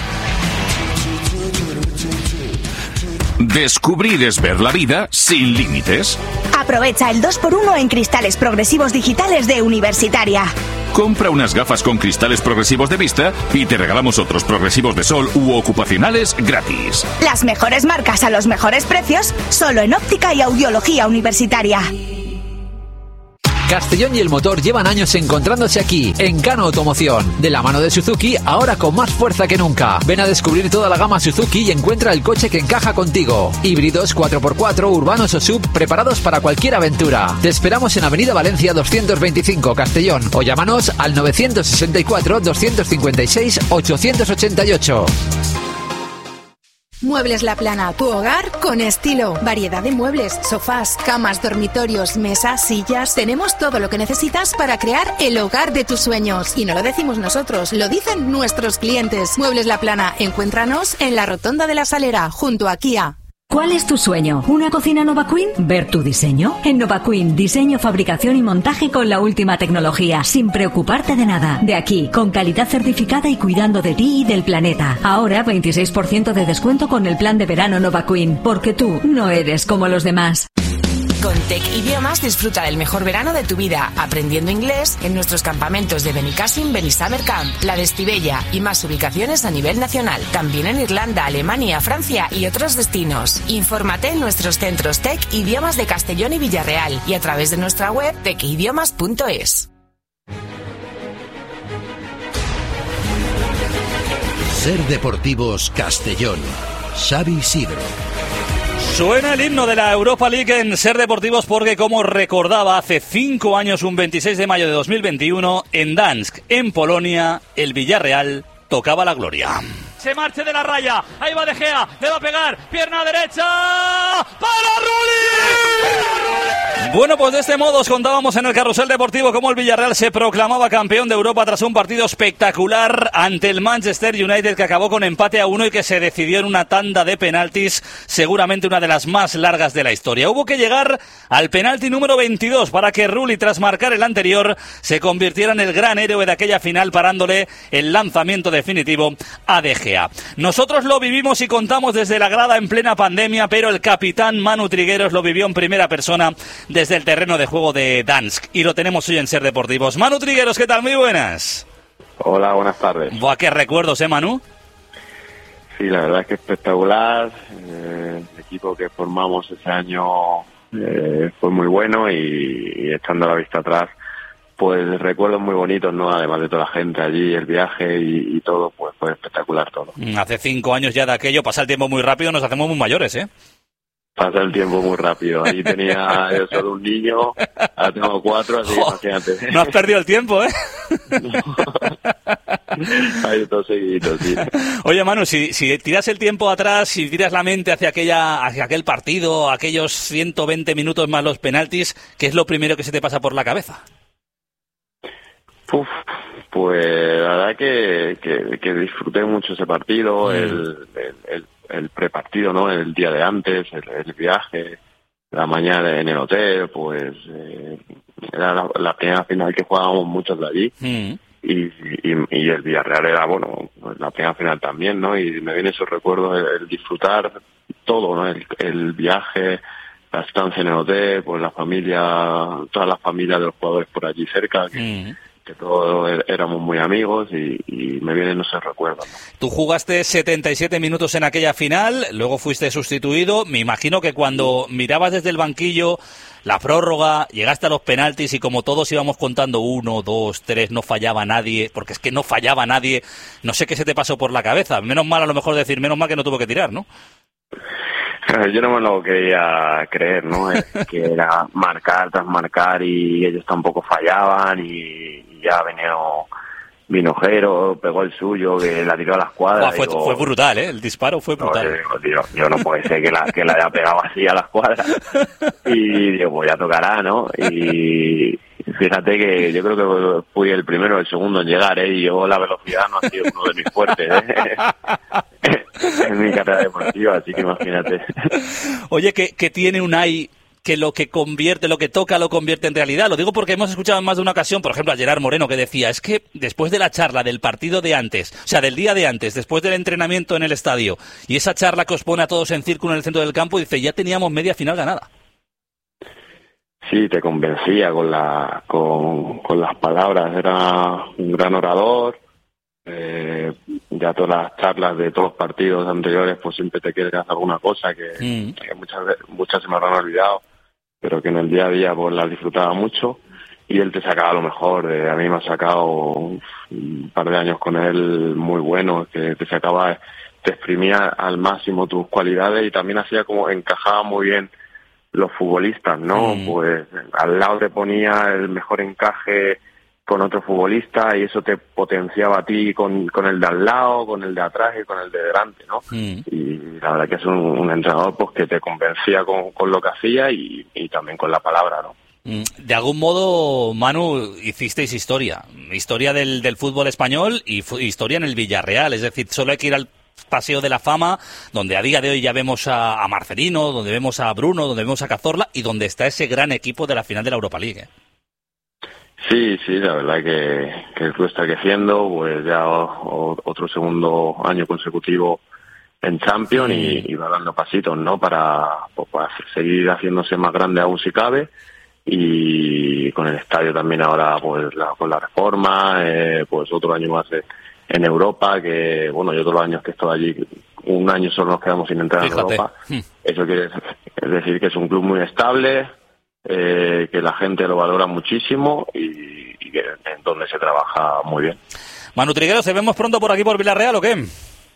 Descubrir es ver la vida sin límites. Aprovecha el dos por uno en cristales progresivos digitales de Universitaria. Compra unas gafas con cristales progresivos de vista y te regalamos otros progresivos de sol u ocupacionales gratis. Las mejores marcas a los mejores precios, solo en óptica y audiología Universitaria. Castellón y el motor llevan años encontrándose aquí, en Cano Automoción. De la mano de Suzuki, ahora con más fuerza que nunca. Ven a descubrir toda la gama Suzuki y encuentra el coche que encaja contigo. Híbridos, cuatro por cuatro, urbanos o sub, preparados para cualquier aventura. Te esperamos en Avenida Valencia doscientos veinticinco, Castellón, o llámanos al nueve seis cuatro, dos cinco seis, ocho ocho ocho. Muebles La Plana, tu hogar con estilo. Variedad de muebles, sofás, camas, dormitorios, mesas, sillas. Tenemos todo lo que necesitas para crear el hogar de tus sueños. Y no lo decimos nosotros, lo dicen nuestros clientes. Muebles La Plana, encuéntranos en la Rotonda de la Salera, junto a Kia. ¿Cuál es tu sueño? ¿Una cocina Nova Queen? ¿Ver tu diseño? En Nova Queen, diseño, fabricación y montaje con la última tecnología, sin preocuparte de nada. De aquí, con calidad certificada y cuidando de ti y del planeta. Ahora, veintiséis por ciento de descuento con el plan de verano Nova Queen, porque tú no eres como los demás. Con Tec Idiomas disfruta del mejor verano de tu vida, aprendiendo inglés en nuestros campamentos de Benicassim, Benisummer Camp, La de Estivella y más ubicaciones a nivel nacional. También en Irlanda, Alemania, Francia y otros destinos. Infórmate en nuestros centros Tec Idiomas de Castellón y Villarreal y a través de nuestra web tec idiomas punto es. Ser Deportivos Castellón. Xavi Sidro. Suena el himno de la Europa League en Ser Deportivos porque, como recordaba hace cinco años, un veintiséis de mayo de dos mil veintiuno, en Dansk, en Polonia, el Villarreal tocaba la gloria. Se marche de la raya, ahí va De Gea, le va a pegar, pierna derecha, ¡para Rulli! Bueno, pues de este modo os contábamos en el Carrusel Deportivo cómo el Villarreal se proclamaba campeón de Europa tras un partido espectacular ante el Manchester United, que acabó con empate a uno y que se decidió en una tanda de penaltis, seguramente una de las más largas de la historia. Hubo que llegar al penalti número veintidós para que Rulli, tras marcar el anterior, se convirtiera en el gran héroe de aquella final, parándole el lanzamiento definitivo a De Gea. Nosotros lo vivimos y contamos desde la grada en plena pandemia, pero el capitán Manu Trigueros lo vivió en primera persona desde el terreno de juego de Dansk, y lo tenemos hoy en Ser Deportivos. Manu Trigueros, ¿qué tal? Muy buenas. Hola, buenas tardes. Buah, qué recuerdos, ¿eh, Manu? Sí, la verdad es que espectacular. Eh, el equipo que formamos ese año eh, fue muy bueno y, y echando la vista atrás, pues recuerdos muy bonitos, ¿no? Además de toda la gente allí, el viaje y, y todo, pues fue espectacular todo. Hace cinco años ya de aquello, pasa el tiempo muy rápido, nos hacemos muy mayores, ¿eh? Pasa el tiempo muy rápido. Ahí tenía yo solo un niño, ahora tengo cuatro, así que imagínate. No has perdido el tiempo, ¿eh? Ahí todo seguidito, sí. Oye, Manu, si, si tiras el tiempo atrás, si tiras la mente hacia aquella, hacia aquel partido, aquellos ciento veinte minutos más los penaltis, ¿qué es lo primero que se te pasa por la cabeza? Uf, pues la verdad que, que, que disfruté mucho ese partido, mm. el, el, el, el prepartido, ¿no? El día de antes, el, el viaje, la mañana en el hotel, pues eh, era la, la primera final que jugábamos muchos de allí. Mm. Y, y, y el Villarreal era, bueno, pues la primera final también, ¿no? Y me vienen esos recuerdos, el, el disfrutar todo, ¿no? El, el viaje, la estancia en el hotel, pues la familia, todas las familias de los jugadores por allí cerca, que, mm. que todos éramos muy amigos y, y me vienen esos recuerdos, ¿no? Tú jugaste setenta y siete minutos en aquella final, luego fuiste sustituido. Me imagino que cuando mirabas desde el banquillo la prórroga, llegaste a los penaltis y como todos íbamos contando uno, dos, tres, no fallaba nadie, porque es que no fallaba nadie, no sé qué se te pasó por la cabeza. Menos mal, a lo mejor decir, menos mal que no tuvo que tirar, ¿no? Yo no me lo quería creer, ¿no? Es que era marcar tras marcar y ellos tampoco fallaban y ya venían Vinojero, pegó el suyo, que la tiró a la escuadra. Oh, fue, digo, fue brutal, ¿eh? El disparo fue brutal. No, digo, tío, yo no puede ser que la, que la haya pegado así a la escuadra. Y digo, pues ya tocará, ¿no? Y fíjate que yo creo que fui el primero o el segundo en llegar, ¿eh? Y yo la velocidad no ha sido uno de mis fuertes, ¿eh? En mi carrera deportiva, así que imagínate. Oye, que, que tiene Unai que lo que convierte, lo que toca lo convierte en realidad. Lo digo porque hemos escuchado en más de una ocasión, por ejemplo, a Gerard Moreno, que decía, es que después de la charla del partido de antes, o sea, del día de antes, después del entrenamiento en el estadio, y esa charla que os pone a todos en círculo en el centro del campo, dice, ya teníamos media final ganada. Sí, te convencía con, la, con, con las palabras, era un gran orador. Eh, ya todas las charlas de todos los partidos anteriores, pues siempre te quedas alguna cosa que, mm. que muchas, muchas se me habrán olvidado, pero que en el día a día pues las disfrutaba mucho, y él te sacaba lo mejor. Eh, a mí me ha sacado un par de años con él muy buenos, que te sacaba, te exprimía al máximo tus cualidades, y también hacía como encajaba muy bien los futbolistas, ¿no? Mm. Pues al lado te ponía el mejor encaje con otro futbolista, y eso te potenciaba a ti con, con el de al lado, con el de atrás y con el de delante, ¿no? Mm. Y la verdad que es un, un entrenador pues que te convencía con, con lo que hacía, y, y también con la palabra, ¿no? De algún modo, Manu, hicisteis historia, historia del, del fútbol español y fu- historia en el Villarreal, es decir, solo hay que ir al Paseo de la Fama, donde a día de hoy ya vemos a, a Marcelino, donde vemos a Bruno, donde vemos a Cazorla, y donde está ese gran equipo de la final de la Europa League, ¿eh? Sí, sí, la verdad que, que el club está creciendo, pues ya o, o, otro segundo año consecutivo en Champions, sí. y, y va dando pasitos, ¿no? Para, pues, para seguir haciéndose más grande aún si cabe, y con el estadio también ahora, pues la, con la reforma, eh, pues otro año más de, en Europa, que bueno, yo todos los años que he estado allí, un año solo nos quedamos sin entrar. Fíjate. En Europa. Eso quiere decir que es un club muy estable, Eh, que la gente lo valora muchísimo, y, y que en donde se trabaja muy bien. Manu Trigueros, ¿te vemos pronto por aquí por Villarreal o qué?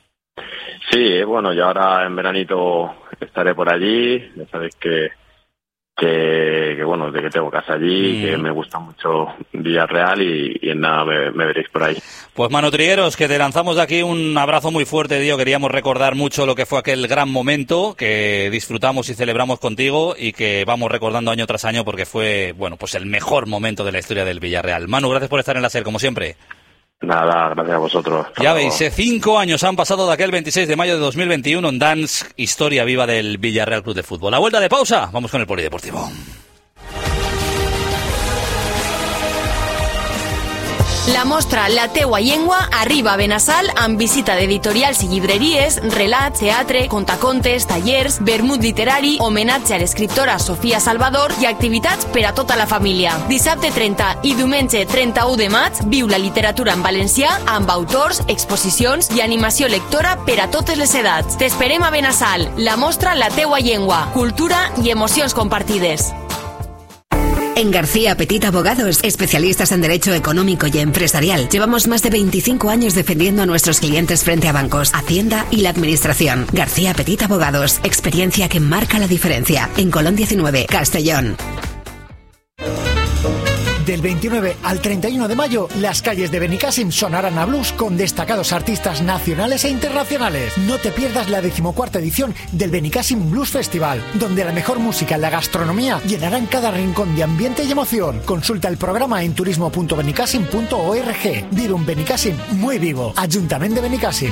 Sí, bueno, yo ahora en veranito estaré por allí. Ya sabéis que que, que bueno, de que tengo casa allí, mm. que me gusta mucho Villarreal, y, y en nada me, me veréis por ahí. Pues Manu Trigueros, que te lanzamos de aquí un abrazo muy fuerte, tío. Queríamos recordar mucho lo que fue aquel gran momento que disfrutamos y celebramos contigo, y que vamos recordando año tras año, porque fue, bueno, pues el mejor momento de la historia del Villarreal. Manu, gracias por estar en la SER, como siempre. Nada, gracias a vosotros. Hasta ya luego. veis, eh, cinco años han pasado de aquel veintiséis de mayo de dos mil veintiuno en Dansk, historia viva del Villarreal Club de Fútbol. A vuelta de pausa, vamos con el polideportivo. La mostra La teua llengua arriba a Benassal amb visita d'editorials i llibreries, relats, teatre, contacontes, tallers, vermut literari, homenatge a l'escriptora Sofia Salvador i activitats per a tota la família. Dissabte trenta i diumenge trenta-u de maig viu la literatura en valencià amb autors, exposicions i animació lectora per a totes les edats. T'esperem a Benassal. La mostra La teua llengua, cultura i emocions compartides. En García Petit Abogados, especialistas en derecho económico y empresarial, llevamos más de veinticinco años defendiendo a nuestros clientes frente a bancos, Hacienda y la Administración. García Petit Abogados, experiencia que marca la diferencia. En Colón diecinueve, Castellón. Del veintinueve al treinta y uno de mayo, las calles de Benicàssim sonarán a blues con destacados artistas nacionales e internacionales. No te pierdas la decimocuarta edición del Benicàssim Blues Festival, donde la mejor música y la gastronomía llenarán cada rincón de ambiente y emoción. Consulta el programa en turismo punto benicàssim punto org. Vive un Benicàssim muy vivo. Ayuntamiento de Benicàssim.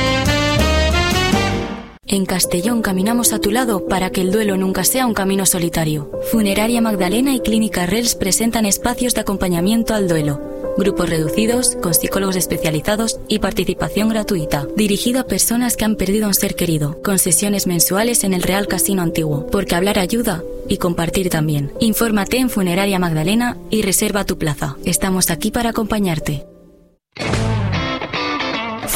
En Castellón caminamos a tu lado para que el duelo nunca sea un camino solitario. Funeraria Magdalena y Clínica Rels presentan espacios de acompañamiento al duelo. Grupos reducidos, con psicólogos especializados y participación gratuita. Dirigido a personas que han perdido a un ser querido, con sesiones mensuales en el Real Casino Antiguo. Porque hablar ayuda y compartir también. Infórmate en Funeraria Magdalena y reserva tu plaza. Estamos aquí para acompañarte.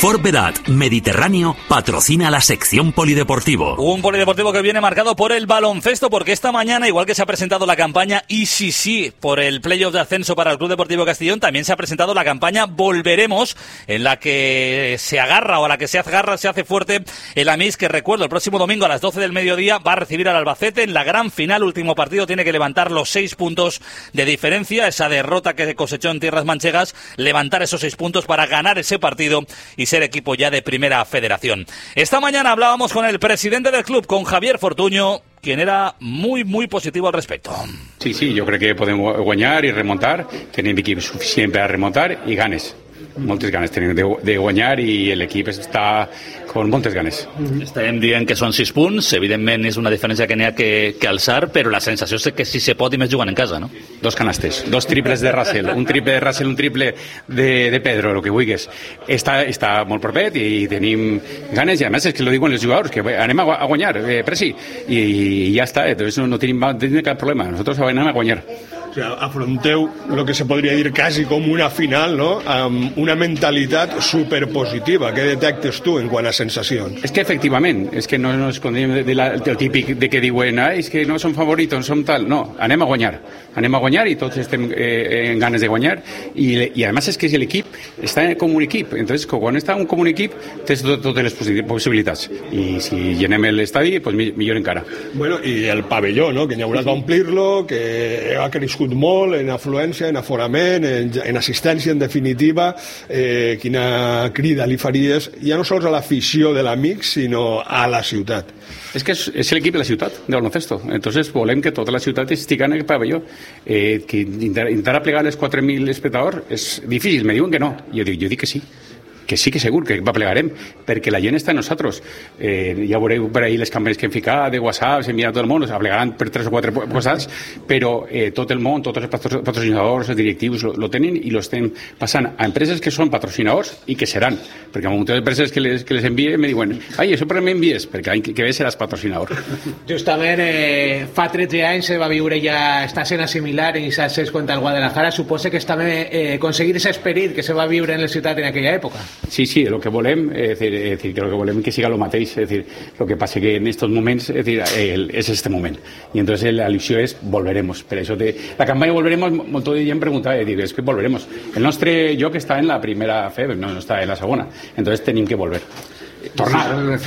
Forbedat Mediterráneo patrocina la sección polideportivo. Un polideportivo que viene marcado por el baloncesto, porque esta mañana, igual que se ha presentado la campaña I C C por el playoff de ascenso para el Club Deportivo Castellón, también se ha presentado la campaña Volveremos, en la que se agarra o a la que se agarra, se hace fuerte el Amis, que recuerdo, el próximo domingo a las doce del mediodía va a recibir al Albacete en la gran final. Último partido, tiene que levantar los seis puntos de diferencia, esa derrota que cosechó en tierras manchegas, levantar esos seis puntos para ganar ese partido y ser equipo ya de primera federación. Esta mañana hablábamos con el presidente del club, con Javier Fortuño, quien era muy, muy positivo al respecto. Sí, sí, yo crec que podem guanyar i remuntar, tenim equip suficient per a remuntar i ganes. Moltes ganes tenim de, de guanyar i l'equip està con moltes ganes. Estem dient que són sis punts, evidentment és una diferència que n'hi ha que, que alçar, però la sensació és que si se pot i més jugant en casa, no? Dos canastes, dos triples de Russell, un triple de Russell, un triple de, de Pedro, el que vulguis. Està, està molt propet i tenim ganes, i a més és que lo diuen els jugadors, que anem a, a guanyar, eh, Presi, i, i ja està, entonces no, no tenim, no tenim cap problema, nosotros anem a guanyar. O sea, afronteu lo que se podría decir casi como una final, ¿no? Um, una mentalitat superpositiva. Què detectes tu en quant a sensacions? És que efectivament, és que no ens escondim de, de la, del típic de que diuen ah, és que no som favoritos, som tal. No, anem a guanyar. Anem a guanyar i tots estem eh, en ganes de guanyar. I, i a més és que l'equip està com un equip. Entonces, quan està com un equip, tens tot, totes les possibilitats. I si llenem l'estadi, pues millor encara. Bueno, i el pavelló, ¿no? Que n'hi haurà que omplir-lo, que ha crescut molt en afluència, en aforament, en, en assistència, en definitiva. Eh, quina crida li faries, ja no sols a l'afició de l'Amic, sinó a la ciutat? És que és, és l'equip de la ciutat, de baloncesto. Entonces volem que tota la ciutat estigui en el pavelló. Eh, que intentar, intentar plegar les quatre mil espectadors és difícil, me diuen que no. Jo dic, jo dic que sí. Que sí que segur que va plegarem, perquè la gent està en nosaltres. Eh, ja veureu per ahir les campanyes que hem ficat de WhatsApp, s'envien a tot el món, o plegaran per tres o quatre WhatsApps, però eh, tot el món, tots els patrocinadors, els directius, lo, lo tenen i lo estem passant a empreses que són patrocinadors i que seran, perquè a moltes empreses que les, que les envie me diuen, ai, això per mi m'envies, perquè l'any que ve seràs patrocinador. Justament eh, fa tretze anys se va viure ja esta escena similar en Isasses contra el Guadalajara. Suposa que és també eh, aconseguir ese esperit que se va viure en la ciutat en aquella època. Sí, sí, lo que volem, es decir, es decir, que lo que volem que siga lo mateix, es decir, lo que pasa que en estos moments, es decir, el, es este moment. Y entonces la ilusión es volveremos. Per això te, la campanya volveremos, molta gent pregunta, es decir, es que volveremos. El nostre lloc està en la primera F E B, no, no està en la segona. Entonces tenim que volver. Tornar.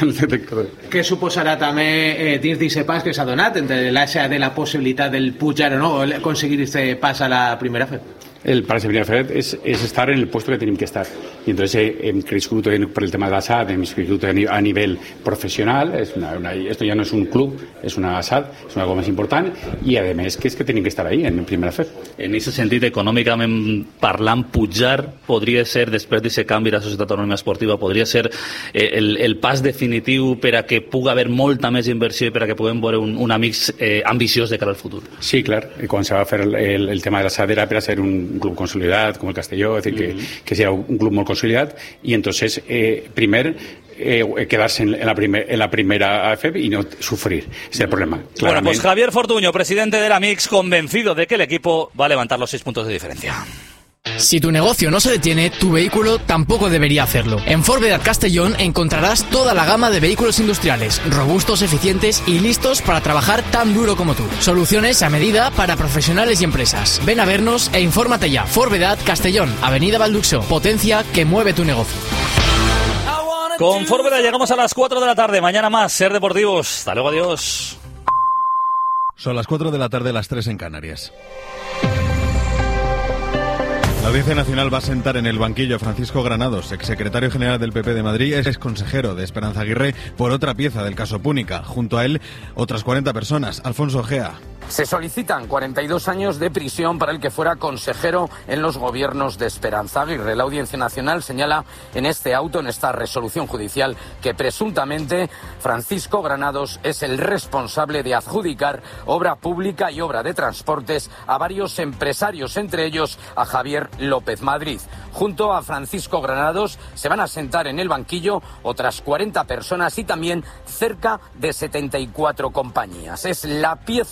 Què suposarà també eh, dins d'aquest pas que s'ha donat entre l'aixa de la possibilitat del pujar o no, o aconseguir este pas a la primera F E B? El para ser primera es, es estar en el puesto que tenemos que estar. Y entonces eh, hem crescut por el tema de la S A D, hem crescut a nivel profesional. Es una, una, esto ya no es un club, es una S A D, es una cosa más important. Y además que es que tenim que estar ahí en primera F E B. En aquest sentit, econòmicament parlant, pujar podria ser, després d'aquest canvi de la Societat Anònima Esportiva, podria ser eh, el, el pas definitiu per a que pugui haver molta més inversió i per a que puguem veure un, un amic eh, ambiciós de cara al futur. Sí, clar. Quan se va fer el, el, el tema de la S A D era per a ser un un club consolidat com el Castelló, es decir, que, mm-hmm. que sea un club molt consolidat y entonces eh, primer eh, quedarse en la, primer, en la primera A F E B y no sufrir, ese es el problema. Claramente. Bueno, pues Javier Fortuño, presidente de la Mix, convencido de que el equipo va a levantar los seis puntos de diferencia. Si tu negocio no se detiene, tu vehículo tampoco debería hacerlo. En Forbedat Castellón encontrarás toda la gama de vehículos industriales, robustos, eficientes y listos para trabajar tan duro como tú. Soluciones a medida para profesionales y empresas. Ven a vernos e infórmate ya. Forbedat Castellón, Avenida Balduxo. Potencia que mueve tu negocio. Con Forbedat llegamos a las cuatro de la tarde. Mañana más, Ser Deportivos. Hasta luego, adiós. Son las cuatro de la tarde, las tres en Canarias. La Audiencia Nacional va a sentar en el banquillo a Francisco Granados, exsecretario general del P P de Madrid, es exconsejero de Esperanza Aguirre, por otra pieza del caso Púnica. Junto a él, otras cuarenta personas. Alfonso Gea. Se solicitan cuarenta y dos años de prisión para el que fuera consejero en los gobiernos de Esperanza Aguirre. La Audiencia Nacional señala en este auto, en esta resolución judicial, que presuntamente Francisco Granados es el responsable de adjudicar obra pública y obra de transportes a varios empresarios, entre ellos a Javier López Madrid. Junto a Francisco Granados se van a sentar en el banquillo otras cuarenta personas y también cerca de setenta y cuatro compañías. Es la pieza número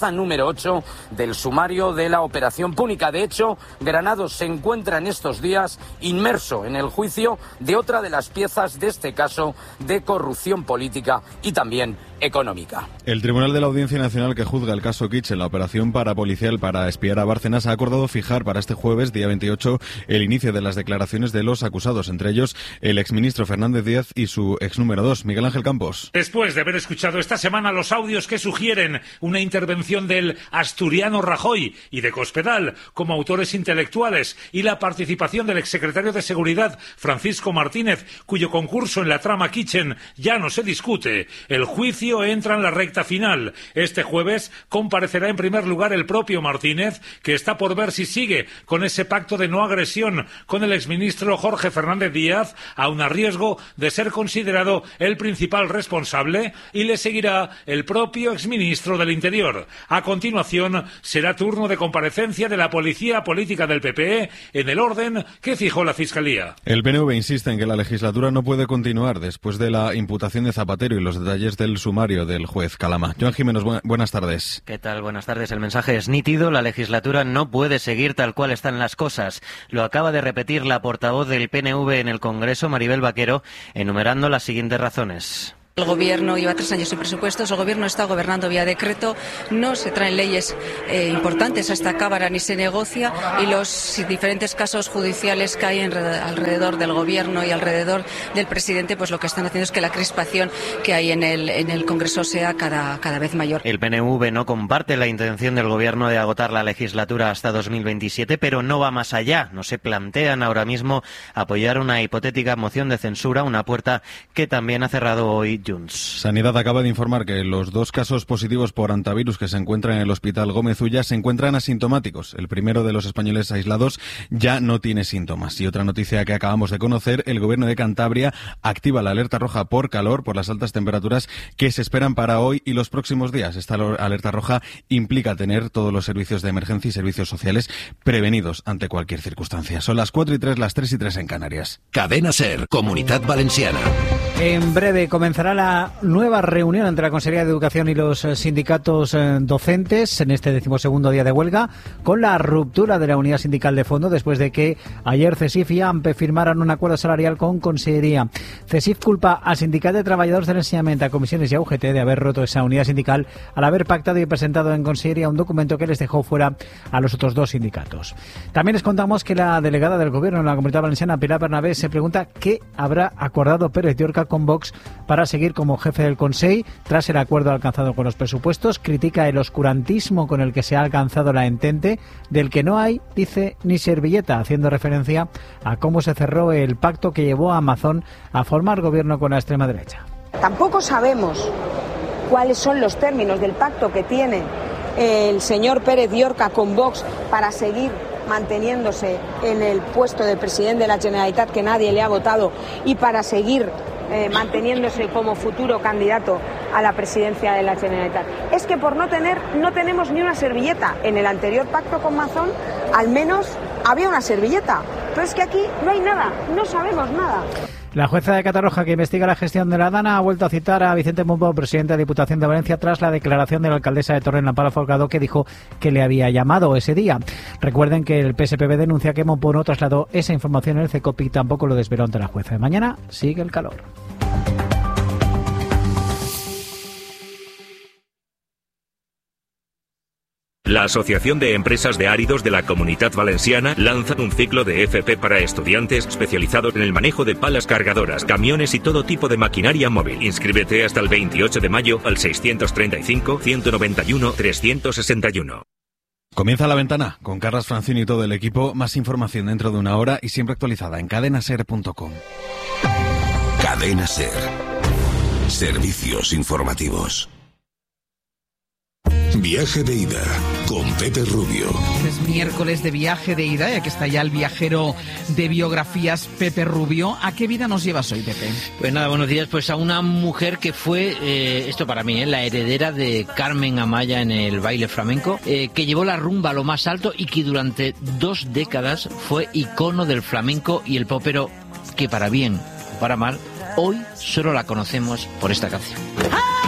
número ocho del sumario de la Operación Púnica. De hecho, Granados se encuentra en estos días inmerso en el juicio de otra de las piezas de este caso de corrupción política y también económica. El Tribunal de la Audiencia Nacional que juzga el caso Kitchen, la operación parapolicial para espiar a Bárcenas, ha acordado fijar para este jueves, día veintiocho, el inicio de las declaraciones de los acusados, entre ellos el exministro Fernández Díaz y su ex número dos, Miguel Ángel Campos. Después de haber escuchado esta semana los audios que sugieren una intervención del asturiano Rajoy y de Cospedal como autores intelectuales y la participación del exsecretario de Seguridad, Francisco Martínez, cuyo concurso en la trama Kitchen ya no se discute, el juicio entra en la recta final. Este jueves comparecerá en primer lugar el propio Martínez, que está por ver si sigue con ese pacto de no agresión con el exministro Jorge Fernández Díaz, aun a riesgo de ser considerado el principal responsable, y le seguirá el propio exministro del Interior. A continuación será turno de comparecencia de la policía política del P P E en el orden que fijó la Fiscalía. El P N V insiste en que la legislatura no puede continuar después de la imputación de Zapatero y los detalles del sumario del juez Calama. Joan Jiménez, bu- buenas tardes. ¿Qué tal? Buenas tardes. El mensaje es nítido. La legislatura no puede seguir tal cual están las cosas. Lo acaba de repetir la portavoz del P N V en el Congreso, Maribel Vaquero, enumerando las siguientes razones. El Gobierno lleva tres años sin presupuestos, el Gobierno está gobernando vía decreto, no se traen leyes eh, importantes a esta Cámara ni se negocia, y los diferentes casos judiciales que hay en, alrededor del Gobierno y alrededor del presidente, pues lo que están haciendo es que la crispación que hay en el, en el Congreso sea cada, cada vez mayor. El P N V no comparte la intención del Gobierno de agotar la legislatura hasta dos mil veintisiete, pero no va más allá. No se plantean ahora mismo apoyar una hipotética moción de censura, una puerta que también ha cerrado hoy Junts. Sanidad acaba de informar que los dos casos positivos por hantavirus que se encuentran en el Hospital Gómez Ulla se encuentran asintomáticos. El primero de los españoles aislados ya no tiene síntomas. Y otra noticia que acabamos de conocer, el Gobierno de Cantabria activa la alerta roja por calor, por las altas temperaturas que se esperan para hoy y los próximos días. Esta alerta roja implica tener todos los servicios de emergencia y servicios sociales prevenidos ante cualquier circunstancia. Son las cuatro y tres, las tres y tres en Canarias. Cadena SER, Comunidad Valenciana. En breve comenzará la nueva reunión entre la Consejería de Educación y los sindicatos eh, docentes en este decimosegundo día de huelga, con la ruptura de la unidad sindical de fondo después de que ayer CESIF y AMPE firmaran un acuerdo salarial con Consellería. CESIF culpa al Sindicato de Trabajadores del Enseñamiento, a Comisiones y a U G T de haber roto esa unidad sindical al haber pactado y presentado en Consellería un documento que les dejó fuera a los otros dos sindicatos. También les contamos que la delegada del Gobierno en la Comunidad Valenciana, Pilar Bernabé, se pregunta qué habrá acordado Pérez Llorca con Vox para seguir como jefe del Consell tras el acuerdo alcanzado con los presupuestos. Critica el oscurantismo con el que se ha alcanzado la entente, del que no hay, dice, ni servilleta, haciendo referencia a cómo se cerró el pacto que llevó a Amazon a formar gobierno con la extrema derecha. Tampoco sabemos cuáles son los términos del pacto que tiene el señor Pérez Llorca con Vox para seguir manteniéndose en el puesto de presidente de la Generalitat, que nadie le ha votado, y para seguir eh, manteniéndose como futuro candidato a la presidencia de la Generalitat. Es que por no tener, no tenemos ni una servilleta. En el anterior pacto con Mazón, al menos había una servilleta. Pero es que aquí no hay nada, no sabemos nada. La jueza de Catarroja, que investiga la gestión de la Dana, ha vuelto a citar a Vicente Monpó, presidente de la Diputación de Valencia, tras la declaración de la alcaldesa de Torrent, Amparo Folgado, que dijo que le había llamado ese día. Recuerden que el P S P B denuncia que Monpó no trasladó esa información en el CECOP y tampoco lo desveló ante la jueza. Mañana sigue el calor. La Asociación de Empresas de Áridos de la Comunidad Valenciana lanza un ciclo de F P para estudiantes especializados en el manejo de palas cargadoras, camiones y todo tipo de maquinaria móvil. Inscríbete hasta el veintiocho de mayo al seiscientos treinta y cinco, ciento noventa y uno, trescientos sesenta y uno. Comienza La Ventana con Carlas Francini y todo el equipo. Más información dentro de una hora y siempre actualizada en cadena ser punto com. Cadena SER. Servicios informativos. Viaje de ida con Pepe Rubio. Es miércoles de viaje de ida y aquí está ya el viajero de biografías, Pepe Rubio. ¿A qué vida nos llevas hoy, Pepe? Pues nada, buenos días. Pues a una mujer que fue, eh, esto para mí, eh, la heredera de Carmen Amaya en el baile flamenco, eh, que llevó la rumba a lo más alto y que durante dos décadas fue icono del flamenco y el popero, que para bien o para mal, hoy solo la conocemos por esta canción.